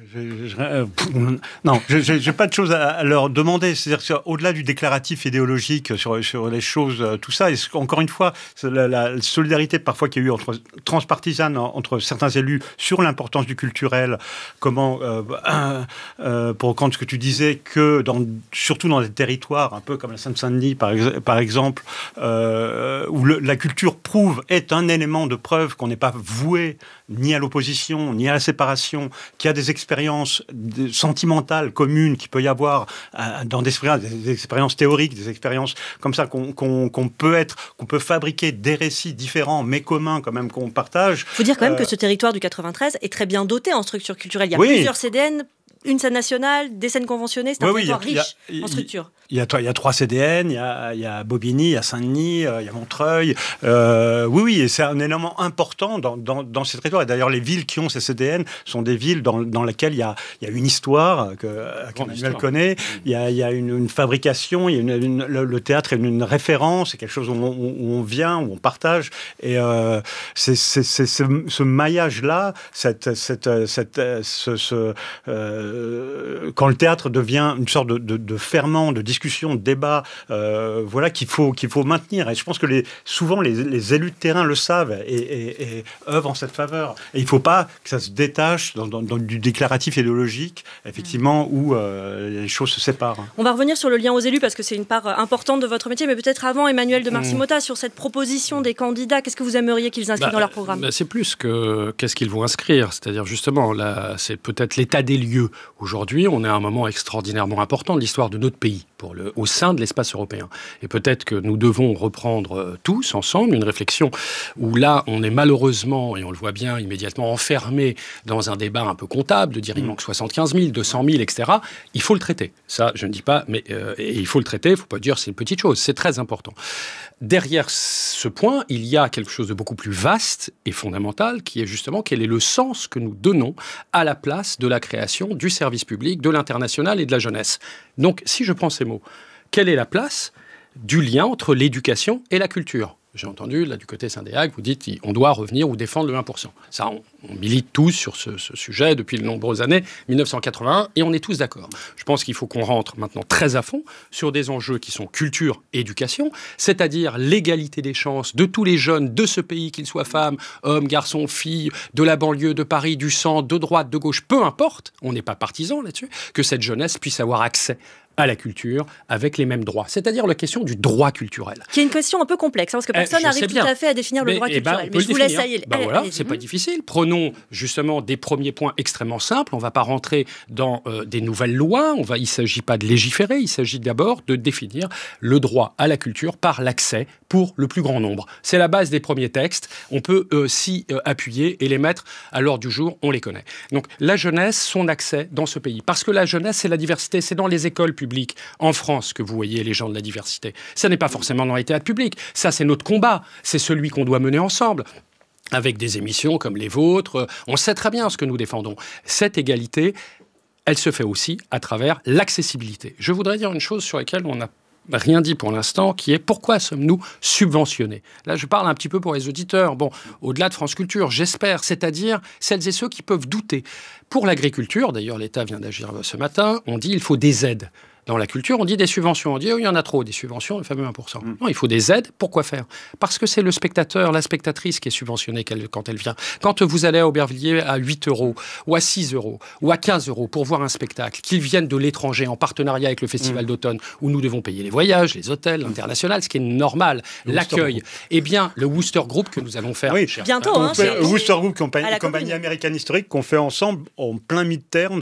Non, j'ai pas de choses à leur demander. C'est-à-dire au-delà du déclaratif idéologique sur les choses, tout ça. Et encore une fois, la solidarité parfois qu'il y a eu transpartisane entre certains élus sur l'importance du culturel. Comment, pour reprendre ce que tu disais, que surtout dans des territoires un peu comme la Seine-Saint-Denis par exemple, où la culture est un élément de preuve qu'on n'est pas voué ni à l'opposition, ni à la séparation, qu'il y a des expériences sentimentales communes qu'il peut y avoir dans des expériences théoriques, des expériences comme ça qu'on peut fabriquer des récits différents mais communs quand même qu'on partage. Il faut dire quand même que ce territoire du 93 est très bien doté en structure culturelle. Il y a plusieurs CDN, une scène nationale, des scènes conventionnées, c'est un territoire riche en structure. Il y a 3 CDN, il y a Bobigny, il y a Saint-Denis, il y a Montreuil. Oui, et c'est un élément important dans ces territoires. Et d'ailleurs, les villes qui ont ces CDN sont des villes dans lesquelles il y a une histoire qu'Emmanuel connaît. Il y a une fabrication, il y a le théâtre est une référence, c'est quelque chose où on vient, où on partage. Et c'est ce maillage-là, quand le théâtre devient une sorte de ferment, de discussion, de débat, qu'il faut maintenir. Et je pense que souvent les élus de terrain le savent et œuvrent en cette faveur. Et il ne faut pas que ça se détache dans du déclaratif idéologique, effectivement, où les choses se séparent. On va revenir sur le lien aux élus parce que c'est une part importante de votre métier, mais peut-être avant, Emmanuel de Marcy-Motta, sur cette proposition des candidats, qu'est-ce que vous aimeriez qu'ils inscrivent dans leur programme ? C'est plus que qu'est-ce qu'ils vont inscrire, c'est-à-dire justement, là, c'est peut-être l'état des lieux. Aujourd'hui, on est à un moment extraordinairement important de l'histoire de notre pays, au sein de l'espace européen. Et peut-être que nous devons reprendre tous ensemble une réflexion où là, on est malheureusement, et on le voit bien immédiatement, enfermé dans un débat un peu comptable, de dire il manque 75 000, 200 000, etc. Il faut le traiter. Ça, je ne dis pas, mais il faut le traiter. Il ne faut pas dire c'est une petite chose. C'est très important. Derrière ce point, il y a quelque chose de beaucoup plus vaste et fondamental qui est justement quel est le sens que nous donnons à la place de la création, du service public, de l'international et de la jeunesse. Donc, si je prends ces mots, quelle est la place du lien entre l'éducation et la culture ? J'ai entendu, là, du côté Syndéac, vous dites on doit revenir ou défendre le 1%. Ça, on milite tous sur ce sujet depuis de nombreuses années, 1981, et on est tous d'accord. Je pense qu'il faut qu'on rentre maintenant très à fond sur des enjeux qui sont culture et éducation, c'est-à-dire l'égalité des chances de tous les jeunes de ce pays, qu'ils soient femmes, hommes, garçons, filles, de la banlieue, de Paris, du centre, de droite, de gauche, peu importe, on n'est pas partisans là-dessus, que cette jeunesse puisse avoir accès à la culture avec les mêmes droits. C'est-à-dire la question du droit culturel. Qui est une question un peu complexe, parce que personne n'arrive tout à fait à définir le droit culturel. Mais je vous laisse aller. Voilà, c'est pas difficile. Prenons justement des premiers points extrêmement simples. On ne va pas rentrer dans des nouvelles lois. Il ne s'agit pas de légiférer. Il s'agit d'abord de définir le droit à la culture par l'accès pour le plus grand nombre. C'est la base des premiers textes. On peut s'y appuyer et les mettre à l'ordre du jour. On les connaît. Donc la jeunesse, son accès dans ce pays. Parce que la jeunesse, c'est la diversité. C'est dans les écoles publiques en France que vous voyez les gens de la diversité. Ça n'est pas forcément dans les théâtres publics. Ça, c'est notre combat. C'est celui qu'on doit mener ensemble. Avec des émissions comme les vôtres. On sait très bien ce que nous défendons. Cette égalité, elle se fait aussi à travers l'accessibilité. Je voudrais dire une chose sur laquelle on n'a rien dit pour l'instant, qui est pourquoi sommes-nous subventionnés ? Là, je parle un petit peu pour les auditeurs. Bon, au-delà de France Culture, j'espère, c'est-à-dire celles et ceux qui peuvent douter. Pour l'agriculture, d'ailleurs, l'État vient d'agir ce matin, on dit il faut des aides. Dans la culture, on dit des subventions. On dit il y en a trop, des subventions, le fameux 1%. Non, il faut des aides. Pourquoi faire ? Parce que c'est le spectateur, la spectatrice qui est subventionnée quand elle vient. Quand vous allez à Aubervilliers à 8 € ou à 6 € ou à 15 € pour voir un spectacle, qu'ils viennent de l'étranger en partenariat avec le Festival d'automne, où nous devons payer les voyages, les hôtels, l'international, ce qui est normal, l'accueil. Eh bien, le Wooster Group que nous allons faire. Oui, bientôt. Wooster Group, compagnie américaine historique, qu'on fait ensemble en plein mid-terms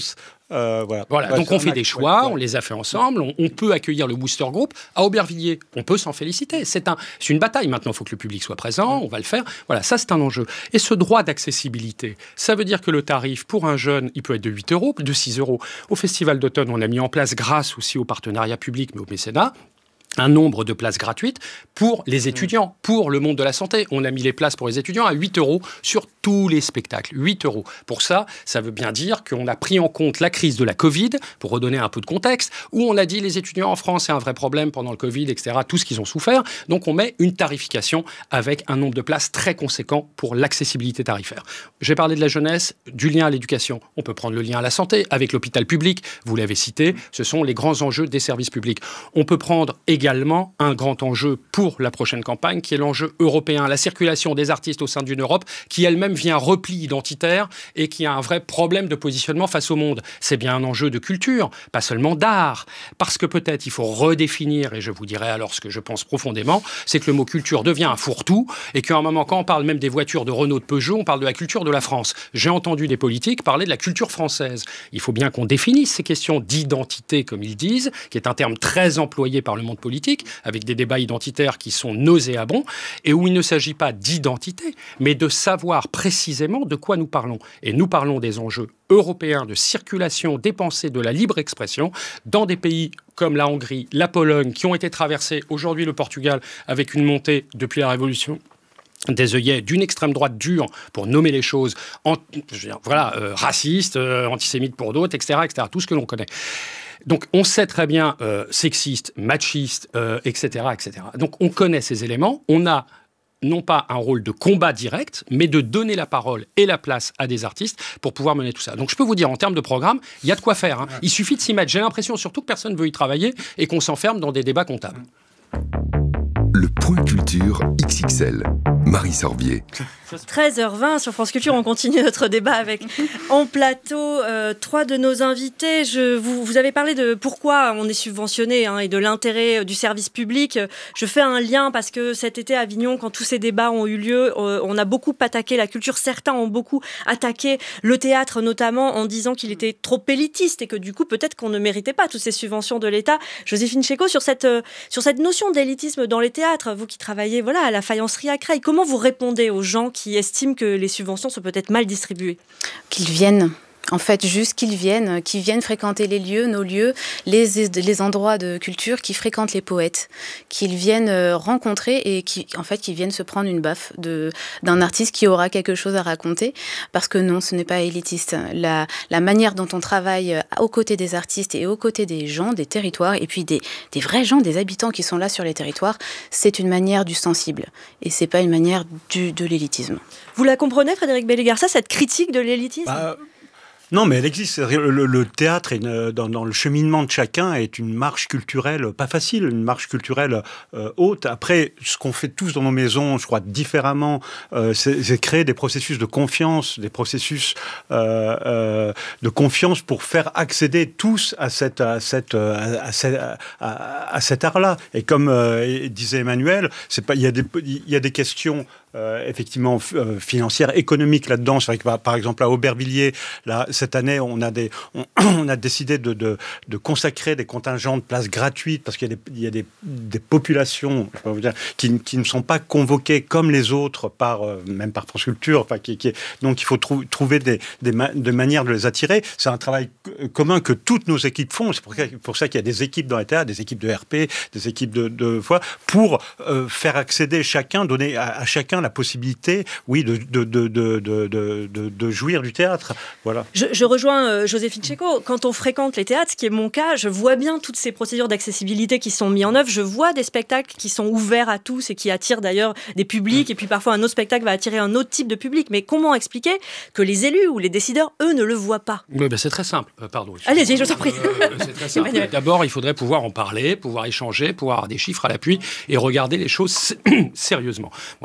Voilà. Donc on fait des choix, on les a fait ensemble, on peut accueillir le booster group. À Aubervilliers, on peut s'en féliciter. C'est une bataille. Maintenant, il faut que le public soit présent, on va le faire. Voilà, ça c'est un enjeu. Et ce droit d'accessibilité, ça veut dire que le tarif pour un jeune, il peut être de 8 euros, de 6 euros. Au Festival d'automne, on a mis en place, grâce aussi au partenariat public, mais au mécénat, un nombre de places gratuites pour les étudiants, pour le monde de la santé. On a mis les places pour les étudiants à 8 euros sur tous les spectacles. 8 euros. Pour ça, ça veut bien dire qu'on a pris en compte la crise de la Covid, pour redonner un peu de contexte, où on a dit les étudiants en France, c'est un vrai problème pendant le Covid, etc., tout ce qu'ils ont souffert. Donc on met une tarification avec un nombre de places très conséquent pour l'accessibilité tarifaire. J'ai parlé de la jeunesse, du lien à l'éducation. On peut prendre le lien à la santé avec l'hôpital public, vous l'avez cité, ce sont les grands enjeux des services publics. On peut prendre également un grand enjeu pour la prochaine campagne, qui est l'enjeu européen, la circulation des artistes au sein d'une Europe qui elle-même vit un repli identitaire et qui a un vrai problème de positionnement face au monde. C'est bien un enjeu de culture, pas seulement d'art, parce que peut-être il faut redéfinir, et je vous dirai alors ce que je pense profondément, c'est que le mot culture devient un fourre-tout, et qu'à un moment, quand on parle même des voitures de Renault, de Peugeot, on parle de la culture de la France. J'ai entendu des politiques parler de la culture française. Il faut bien qu'on définisse ces questions d'identité, comme ils disent, qui est un terme très employé par le monde politique, avec des débats identitaires qui sont nauséabonds, et où il ne s'agit pas d'identité, mais de savoir précisément de quoi nous parlons. Et nous parlons des enjeux européens de circulation des pensées, de la libre expression, dans des pays comme la Hongrie, la Pologne, qui ont été traversés, aujourd'hui le Portugal, avec une montée depuis la Révolution des œillets d'une extrême droite dure, pour nommer les choses, racistes, antisémites pour d'autres, etc., tout ce que l'on connaît. Donc, on sait très bien sexiste, machiste, etc., etc. Donc, on connaît ces éléments. On a non pas un rôle de combat direct, mais de donner la parole et la place à des artistes pour pouvoir mener tout ça. Donc, je peux vous dire, en termes de programme, il y a de quoi faire. Il suffit de s'y mettre. J'ai l'impression surtout que personne ne veut y travailler et qu'on s'enferme dans des débats comptables. Le point culture XXL. Marie Sorbier. 13h20 sur France Culture, on continue notre débat avec en plateau trois de nos invités. Vous avez parlé de pourquoi on est subventionné et de l'intérêt du service public. Je fais un lien parce que cet été à Avignon, quand tous ces débats ont eu lieu, on a beaucoup attaqué la culture. Certains ont beaucoup attaqué le théâtre, notamment en disant qu'il était trop élitiste et que du coup peut-être qu'on ne méritait pas toutes ces subventions de l'État. Joséphine Chéco, sur cette notion d'élitisme dans les théâtres, vous qui travaillez à la faïencerie à Creil, comment vous répondez aux gens qui estiment que les subventions sont peut-être mal distribuées? Qu'ils viennent. En fait, juste qu'ils viennent fréquenter les lieux, nos lieux, les endroits de culture, qui fréquentent les poètes, qu'ils viennent rencontrer et qui viennent se prendre une baffe d'un artiste qui aura quelque chose à raconter. Parce que non, ce n'est pas élitiste. La manière dont on travaille aux côtés des artistes et aux côtés des gens, des territoires, et puis des vrais gens, des habitants qui sont là sur les territoires, c'est une manière du sensible. Et c'est pas une manière de l'élitisme. Vous la comprenez, Frédéric Bellegarça, cette critique de l'élitisme? Non, mais elle existe. Le théâtre, dans le cheminement de chacun, est une marche culturelle pas facile, une marche culturelle haute. Après, ce qu'on fait tous dans nos maisons, je crois, différemment, c'est créer des processus de confiance, des processus de confiance pour faire accéder tous à cet art-là. Et comme disait Emmanuel, il y a des questions effectivement financières, économiques là-dedans. C'est vrai que par exemple à Aubervilliers, là, cette année, on a décidé de consacrer des contingents de places gratuites parce qu'il y a des populations, je peux vous dire, qui ne sont pas convoquées comme les autres même par France Culture. Donc il faut trouver des manières de les attirer. C'est un travail commun que toutes nos équipes font. C'est pour ça qu'il y a des équipes dans les théâtres, des équipes de RP, des équipes de voix, pour faire accéder chacun, donner à chacun la possibilité, de jouir du théâtre. Voilà. Je rejoins Joséphine Chéco. Quand on fréquente les théâtres, ce qui est mon cas, je vois bien toutes ces procédures d'accessibilité qui sont mises en œuvre. Je vois des spectacles qui sont ouverts à tous et qui attirent d'ailleurs des publics. Et puis parfois, un autre spectacle va attirer un autre type de public. Mais comment expliquer que les élus ou les décideurs, eux, ne le voient pas? C'est très simple. Pardon. Allez-y, je t'en prie. C'est très simple. D'abord, il faudrait pouvoir en parler, pouvoir échanger, pouvoir avoir des chiffres à l'appui et regarder les choses sérieusement. Moi, j'appelle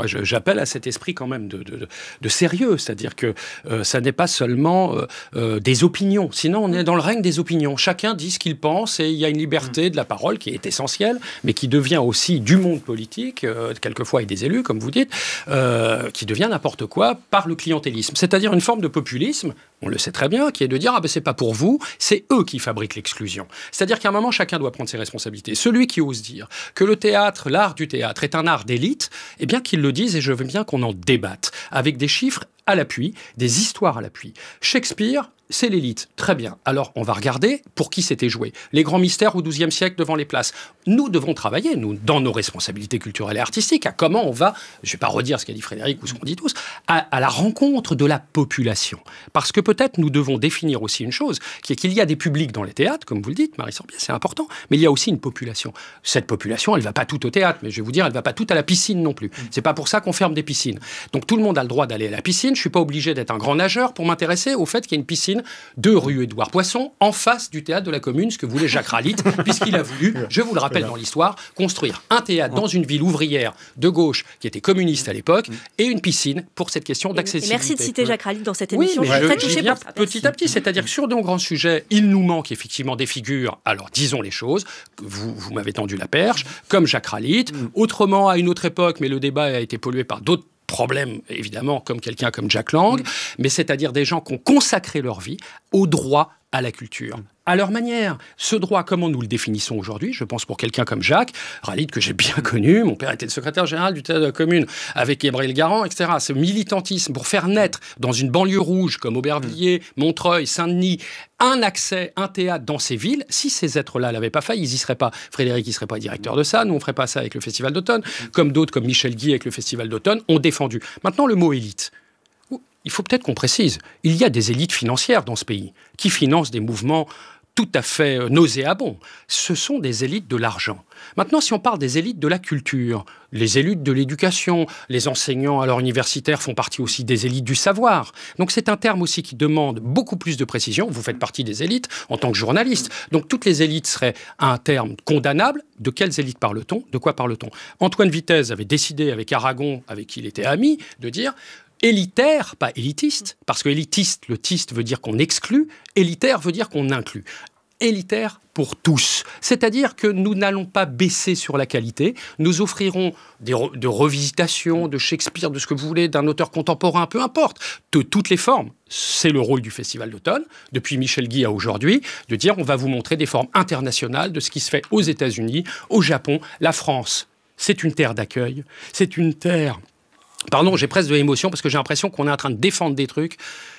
appelle à cet esprit quand même de sérieux, c'est-à-dire que ça n'est pas seulement des opinions, sinon on est dans le règne des opinions. Chacun dit ce qu'il pense et il y a une liberté de la parole qui est essentielle, mais qui devient aussi du monde politique, quelquefois et des élus, comme vous dites, qui devient n'importe quoi par le clientélisme. C'est-à-dire une forme de populisme, on le sait très bien, qui est de dire « Ah ben c'est pas pour vous, c'est eux qui fabriquent l'exclusion ». C'est-à-dire qu'à un moment, chacun doit prendre ses responsabilités. Celui qui ose dire que le théâtre, l'art du théâtre est un art d'élite, eh bien qu'il le dise et je veux bien qu'on en débatte, avec des chiffres à l'appui, des histoires à l'appui. Shakespeare, c'est l'élite. Très bien. Alors, on va regarder pour qui c'était joué. Les grands mystères au XIIe siècle devant les places. Nous devons travailler, nous, dans nos responsabilités culturelles et artistiques, à comment on va, je ne vais pas redire ce qu'a dit Frédéric ou ce qu'on dit tous, à la rencontre de la population. Parce que peut-être nous devons définir aussi une chose, qui est qu'il y a des publics dans les théâtres, comme vous le dites, Marie Sorbier, c'est important, mais il y a aussi une population. Cette population, elle ne va pas toute au théâtre, mais je vais vous dire, elle ne va pas toute à la piscine non plus. C'est pas pour ça qu'on ferme des piscines. Donc tout le monde a le droit d'aller à la piscine. Je ne suis pas obligé d'être un grand nageur pour m'intéresser au fait qu'il y a une piscine de rue Édouard Poisson, en face du théâtre de la Commune, ce que voulait Jacques Ralite, puisqu'il a voulu, je vous le rappelle dans l'histoire, construire un théâtre dans une ville ouvrière de gauche, qui était communiste à l'époque, et une piscine pour cette question d'accessibilité. Merci de citer Jacques Ralite dans cette émission. Oui, mais je viens petit à petit, c'est-à-dire que sur de grands sujets, il nous manque effectivement des figures, alors disons les choses, vous m'avez tendu la perche, comme Jacques Ralite, autrement à une autre époque, mais le débat a été pollué par d'autres problème, évidemment, comme quelqu'un comme Jack Lang, mais c'est-à-dire des gens qui ont consacré leur vie au droit à la culture. À leur manière. Ce droit, comment nous le définissons aujourd'hui? Je pense pour quelqu'un comme Jacques Ralite, que j'ai bien connu, mon père était le secrétaire général du théâtre de la Commune, avec Gabriel Garand, etc. Ce militantisme pour faire naître dans une banlieue rouge comme Aubervilliers, Montreuil, Saint-Denis, un accès, un théâtre dans ces villes, si ces êtres-là l'avaient pas fait, ils y seraient pas. Frédéric, il serait pas directeur de ça, nous on ferait pas ça avec le Festival d'automne, comme d'autres, comme Michel Guy avec le Festival d'automne, ont défendu. Maintenant, le mot élite. Il faut peut-être qu'on précise, il y a des élites financières dans ce pays qui financent des mouvements tout à fait nauséabonds. Ce sont des élites de l'argent. Maintenant, si on parle des élites de la culture, les élites de l'éducation, les enseignants à leur universitaire font partie aussi des élites du savoir. Donc c'est un terme aussi qui demande beaucoup plus de précision. Vous faites partie des élites en tant que journaliste. Donc toutes les élites seraient un terme condamnable. De quelles élites parle-t-on? De quoi parle-t-on? Antoine Vitez avait décidé avec Aragon, avec qui il était ami, de dire élitaire, pas élitiste, parce que élitiste, le tiste veut dire qu'on exclut, élitaire veut dire qu'on inclut. Élitaire pour tous. C'est-à-dire que nous n'allons pas baisser sur la qualité, nous offrirons de revisitations, de Shakespeare, de ce que vous voulez, d'un auteur contemporain, peu importe, de toutes les formes. C'est le rôle du Festival d'automne, depuis Michel Guy à aujourd'hui, de dire on va vous montrer des formes internationales de ce qui se fait aux États-Unis, au Japon. La France, c'est une terre d'accueil, c'est une terre... Pardon, j'ai presque de l'émotion parce que j'ai l'impression qu'on est en train de défendre des trucs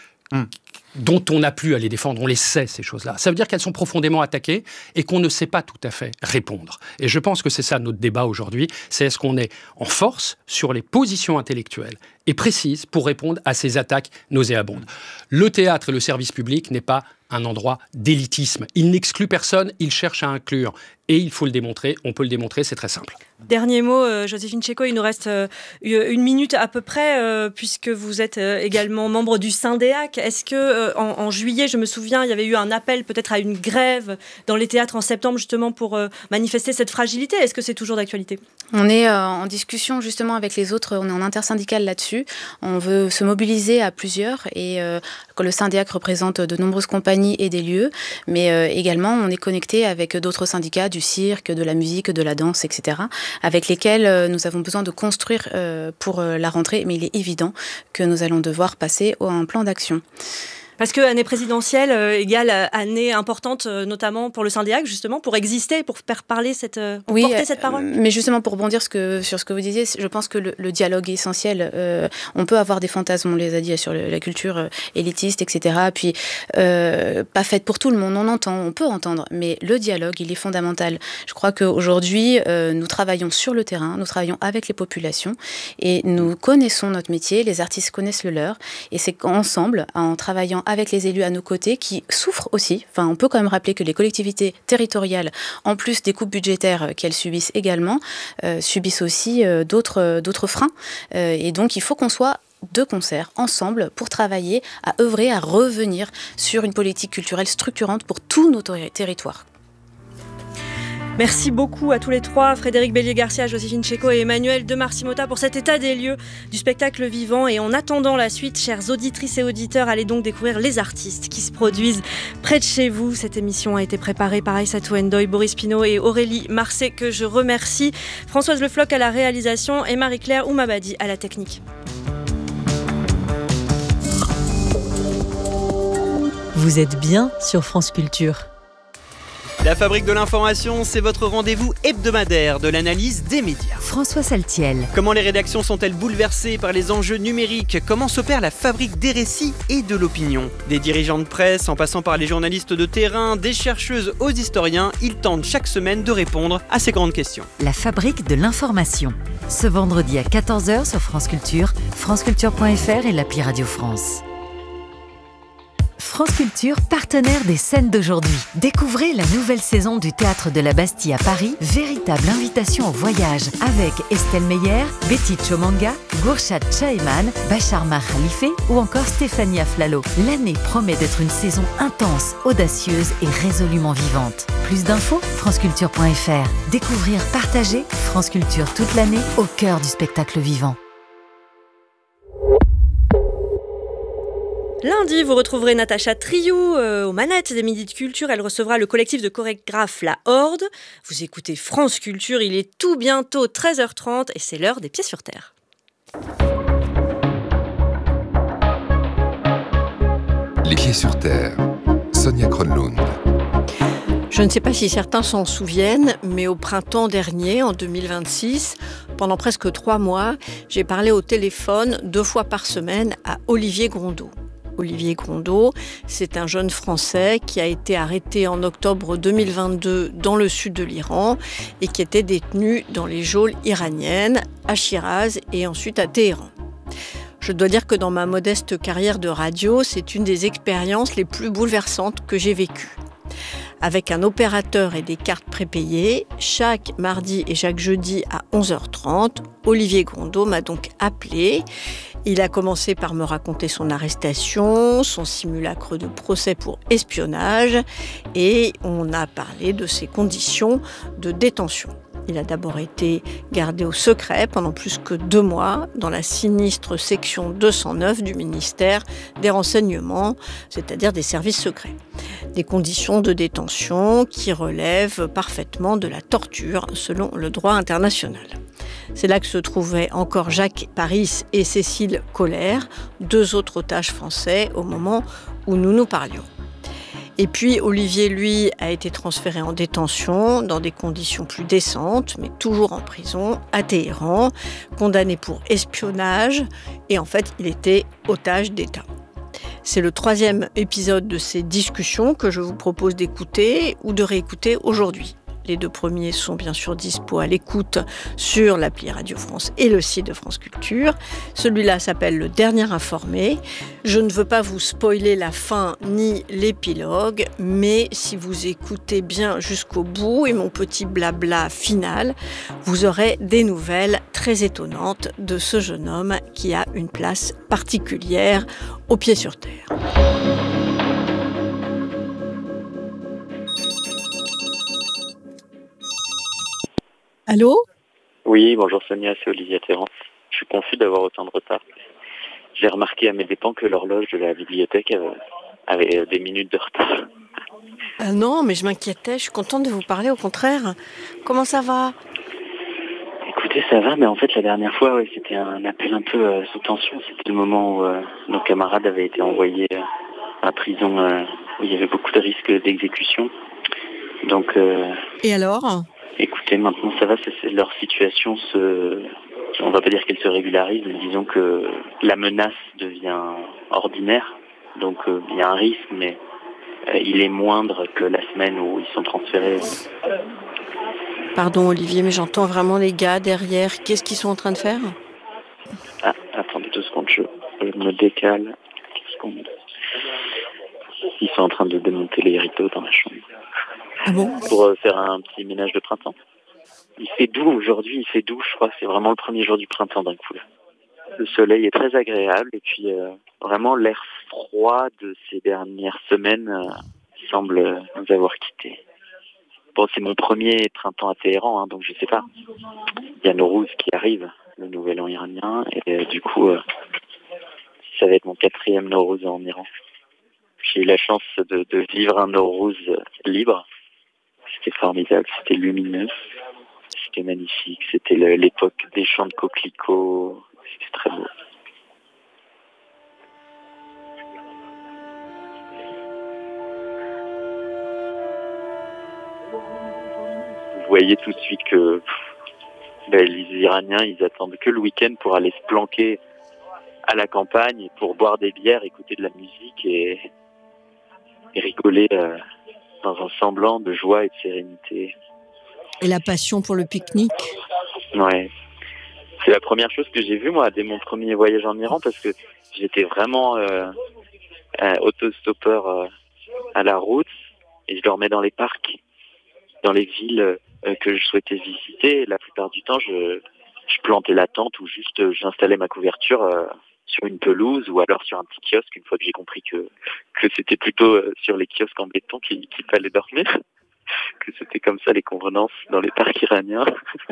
dont on n'a plus à les défendre. On les sait, ces choses-là. Ça veut dire qu'elles sont profondément attaquées et qu'on ne sait pas tout à fait répondre. Et je pense que c'est ça notre débat aujourd'hui. C'est est-ce qu'on est en force sur les positions intellectuelles et précises pour répondre à ces attaques nauséabondes. Le théâtre et le service public n'est pas un endroit d'élitisme. Il n'exclut personne, il cherche à inclure. Et il faut le démontrer, on peut le démontrer, c'est très simple. Dernier mot, Joséphine Tchéco, il nous reste une minute à peu près, puisque vous êtes également membre du Syndéac. Est-ce que en juillet, je me souviens, il y avait eu un appel peut-être à une grève dans les théâtres en septembre, justement pour manifester cette fragilité? Est-ce que c'est toujours d'actualité? On est en discussion justement avec les autres, on est en intersyndical là-dessus. On veut se mobiliser à plusieurs et le Syndéac représente de nombreuses compagnies et des lieux, mais également on est connecté avec d'autres syndicats, du cirque, de la musique, de la danse, etc., avec lesquels nous avons besoin de construire pour la rentrée, mais il est évident que nous allons devoir passer à un plan d'action. Parce que année présidentielle égale année importante, notamment pour le Syndéac, justement, pour exister, pour faire parler porter cette parole. Mais justement, pour rebondir sur ce que vous disiez, je pense que le dialogue est essentiel. On peut avoir des fantasmes, on les a dit, sur la culture élitiste, etc. Puis, pas faite pour tout le monde, on peut entendre, mais le dialogue, il est fondamental. Je crois qu'aujourd'hui, nous travaillons sur le terrain, nous travaillons avec les populations, et nous connaissons notre métier, les artistes connaissent le leur, et c'est ensemble, en travaillant avec les élus à nos côtés, qui souffrent aussi. Enfin, on peut quand même rappeler que les collectivités territoriales, en plus des coupes budgétaires qu'elles subissent également, subissent aussi d'autres freins. Et donc, il faut qu'on soit de concert, ensemble, pour travailler, à œuvrer, à revenir sur une politique culturelle structurante pour tous nos territoires. Merci beaucoup à tous les trois, Frédéric Bélier-Garcia, Joséphine Chéco et Emmanuel de Marcimota pour cet état des lieux du spectacle vivant. Et en attendant la suite, chères auditrices et auditeurs, allez donc découvrir les artistes qui se produisent près de chez vous. Cette émission a été préparée par Aïssatou Ndoye, Boris Pinot et Aurélie Marcet, que je remercie. Françoise Le Floch à la réalisation et Marie-Claire Oumabadi à la technique. Vous êtes bien sur France Culture. La Fabrique de l'information, c'est votre rendez-vous hebdomadaire de l'analyse des médias. François Saltiel. Comment les rédactions sont-elles bouleversées par les enjeux numériques ? Comment s'opère la fabrique des récits et de l'opinion ? Des dirigeants de presse, en passant par les journalistes de terrain, des chercheuses aux historiens, ils tentent chaque semaine de répondre à ces grandes questions. La Fabrique de l'information. Ce vendredi à 14h sur France Culture, franceculture.fr et l'appli Radio France. France Culture, partenaire des scènes d'aujourd'hui. Découvrez la nouvelle saison du Théâtre de la Bastille à Paris, véritable invitation au voyage, avec Estelle Meyer, Betty Chomanga, Gourchat Chaeman, Bachar Mar Khalife ou encore Stéphanie Aflalo. L'année promet d'être une saison intense, audacieuse et résolument vivante. Plus d'infos, franceculture.fr. Découvrir, partager, France Culture toute l'année, au cœur du spectacle vivant. Lundi, vous retrouverez Natacha Triou aux manettes des Midis de Culture. Elle recevra le collectif de chorégraphes La Horde. Vous écoutez France Culture, il est tout bientôt 13h30 et c'est l'heure des Pieds sur Terre. Les Pieds sur Terre, Sonia Kronlund. Je ne sais pas si certains s'en souviennent, mais au printemps dernier, en 2026, pendant presque 3 mois, j'ai parlé au téléphone 2 fois par semaine à Olivier Grondeau. Olivier Grondeau, c'est un jeune Français qui a été arrêté en octobre 2022 dans le sud de l'Iran et qui était détenu dans les geôles iraniennes à Chiraz et ensuite à Téhéran. Je dois dire que dans ma modeste carrière de radio, c'est une des expériences les plus bouleversantes que j'ai vécues. Avec un opérateur et des cartes prépayées, chaque mardi et chaque jeudi à 11h30, Olivier Grondeau m'a donc appelé. Il a commencé par me raconter son arrestation, son simulacre de procès pour espionnage et on a parlé de ses conditions de détention. Il a d'abord été gardé au secret pendant plus que 2 mois dans la sinistre section 209 du ministère des Renseignements, c'est-à-dire des services secrets. Des conditions de détention qui relèvent parfaitement de la torture selon le droit international. C'est là que se trouvaient encore Jacques Paris et Cécile Collère, 2 autres otages français au moment où nous nous parlions. Et puis Olivier, lui, a été transféré en détention dans des conditions plus décentes, mais toujours en prison, à Téhéran, condamné pour espionnage, et en fait, il était otage d'État. C'est le 3e épisode de ces discussions que je vous propose d'écouter ou de réécouter aujourd'hui. Les 2 premiers sont bien sûr dispo à l'écoute sur l'appli Radio France et le site de France Culture. Celui-là s'appelle Le Dernier Informé. Je ne veux pas vous spoiler la fin ni l'épilogue, mais si vous écoutez bien jusqu'au bout et mon petit blabla final, vous aurez des nouvelles très étonnantes de ce jeune homme qui a une place particulière aux Pieds sur Terre. Allô ? Oui, bonjour Sonia, c'est Olivier Terran. Je suis confus d'avoir autant de retard. J'ai remarqué à mes dépens que l'horloge de la bibliothèque avait des minutes de retard. Non, mais je m'inquiétais, je suis contente de vous parler, au contraire. Comment ça va ? Écoutez, ça va, mais en fait la dernière fois, c'était un appel un peu sous tension. C'était le moment où nos camarades avaient été envoyés à prison où il y avait beaucoup de risques d'exécution. Donc. Et alors ? Écoutez, maintenant ça va, leur situation on va pas dire qu'elle se régularise, mais disons que la menace devient ordinaire. Donc il y a un risque, mais il est moindre que la semaine où ils sont transférés. Pardon Olivier, mais j'entends vraiment les gars derrière. Qu'est-ce qu'ils sont en train de faire ? Ah, attendez 2 secondes, je me décale. Ils sont en train de démonter les rideaux dans la chambre. Ah bon ? Pour faire un petit ménage de printemps. Il fait doux aujourd'hui, je crois que c'est vraiment le premier jour du printemps d'un coup là. Le soleil est très agréable et puis vraiment l'air froid de ces dernières semaines semble nous avoir quittés. Bon, c'est mon premier printemps à Téhéran, donc je sais pas. Il y a Nowrouz qui arrive, le nouvel an iranien, et du coup, ça va être mon 4e Nowrouz en Iran. J'ai eu la chance de vivre un Nowrouz libre. C'était formidable, c'était lumineux, c'était magnifique, c'était l'époque des champs de coquelicots, c'était très beau. Vous voyez tout de suite que les Iraniens, ils attendent que le week-end pour aller se planquer à la campagne, pour boire des bières, écouter de la musique et rigoler dans un semblant de joie et de sérénité. Et la passion pour le pique-nique. Ouais. C'est la première chose que j'ai vue, moi, dès mon premier voyage en Iran, parce que j'étais vraiment autostoppeur à la route, et je dormais dans les parcs, dans les villes que je souhaitais visiter. La plupart du temps, je plantais la tente ou juste j'installais ma couverture sur une pelouse ou alors sur un petit kiosque, une fois que j'ai compris que c'était plutôt sur les kiosques en béton qu'il fallait dormir, que c'était comme ça les convenances dans les parcs iraniens.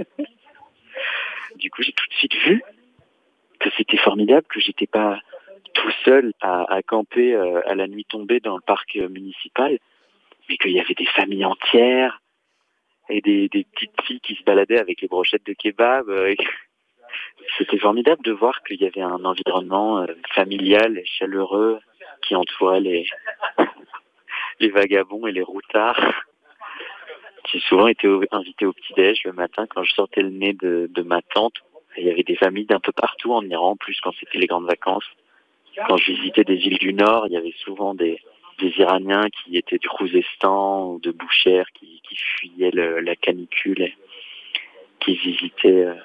Du coup, j'ai tout de suite vu que c'était formidable, que j'étais pas tout seul à camper à la nuit tombée dans le parc municipal, mais qu'il y avait des familles entières et des petites filles qui se baladaient avec les brochettes de kebab. C'était formidable de voir qu'il y avait un environnement familial et chaleureux qui entourait les vagabonds et les routards. J'ai souvent été invité au petit-déj le matin quand je sortais le nez de ma tante. Il y avait des familles d'un peu partout en Iran, en plus quand c'était les grandes vacances. Quand je visitais des villes du Nord, il y avait souvent des Iraniens qui étaient du Khouzestan ou de Boucher qui fuyaient la canicule et qui visitaient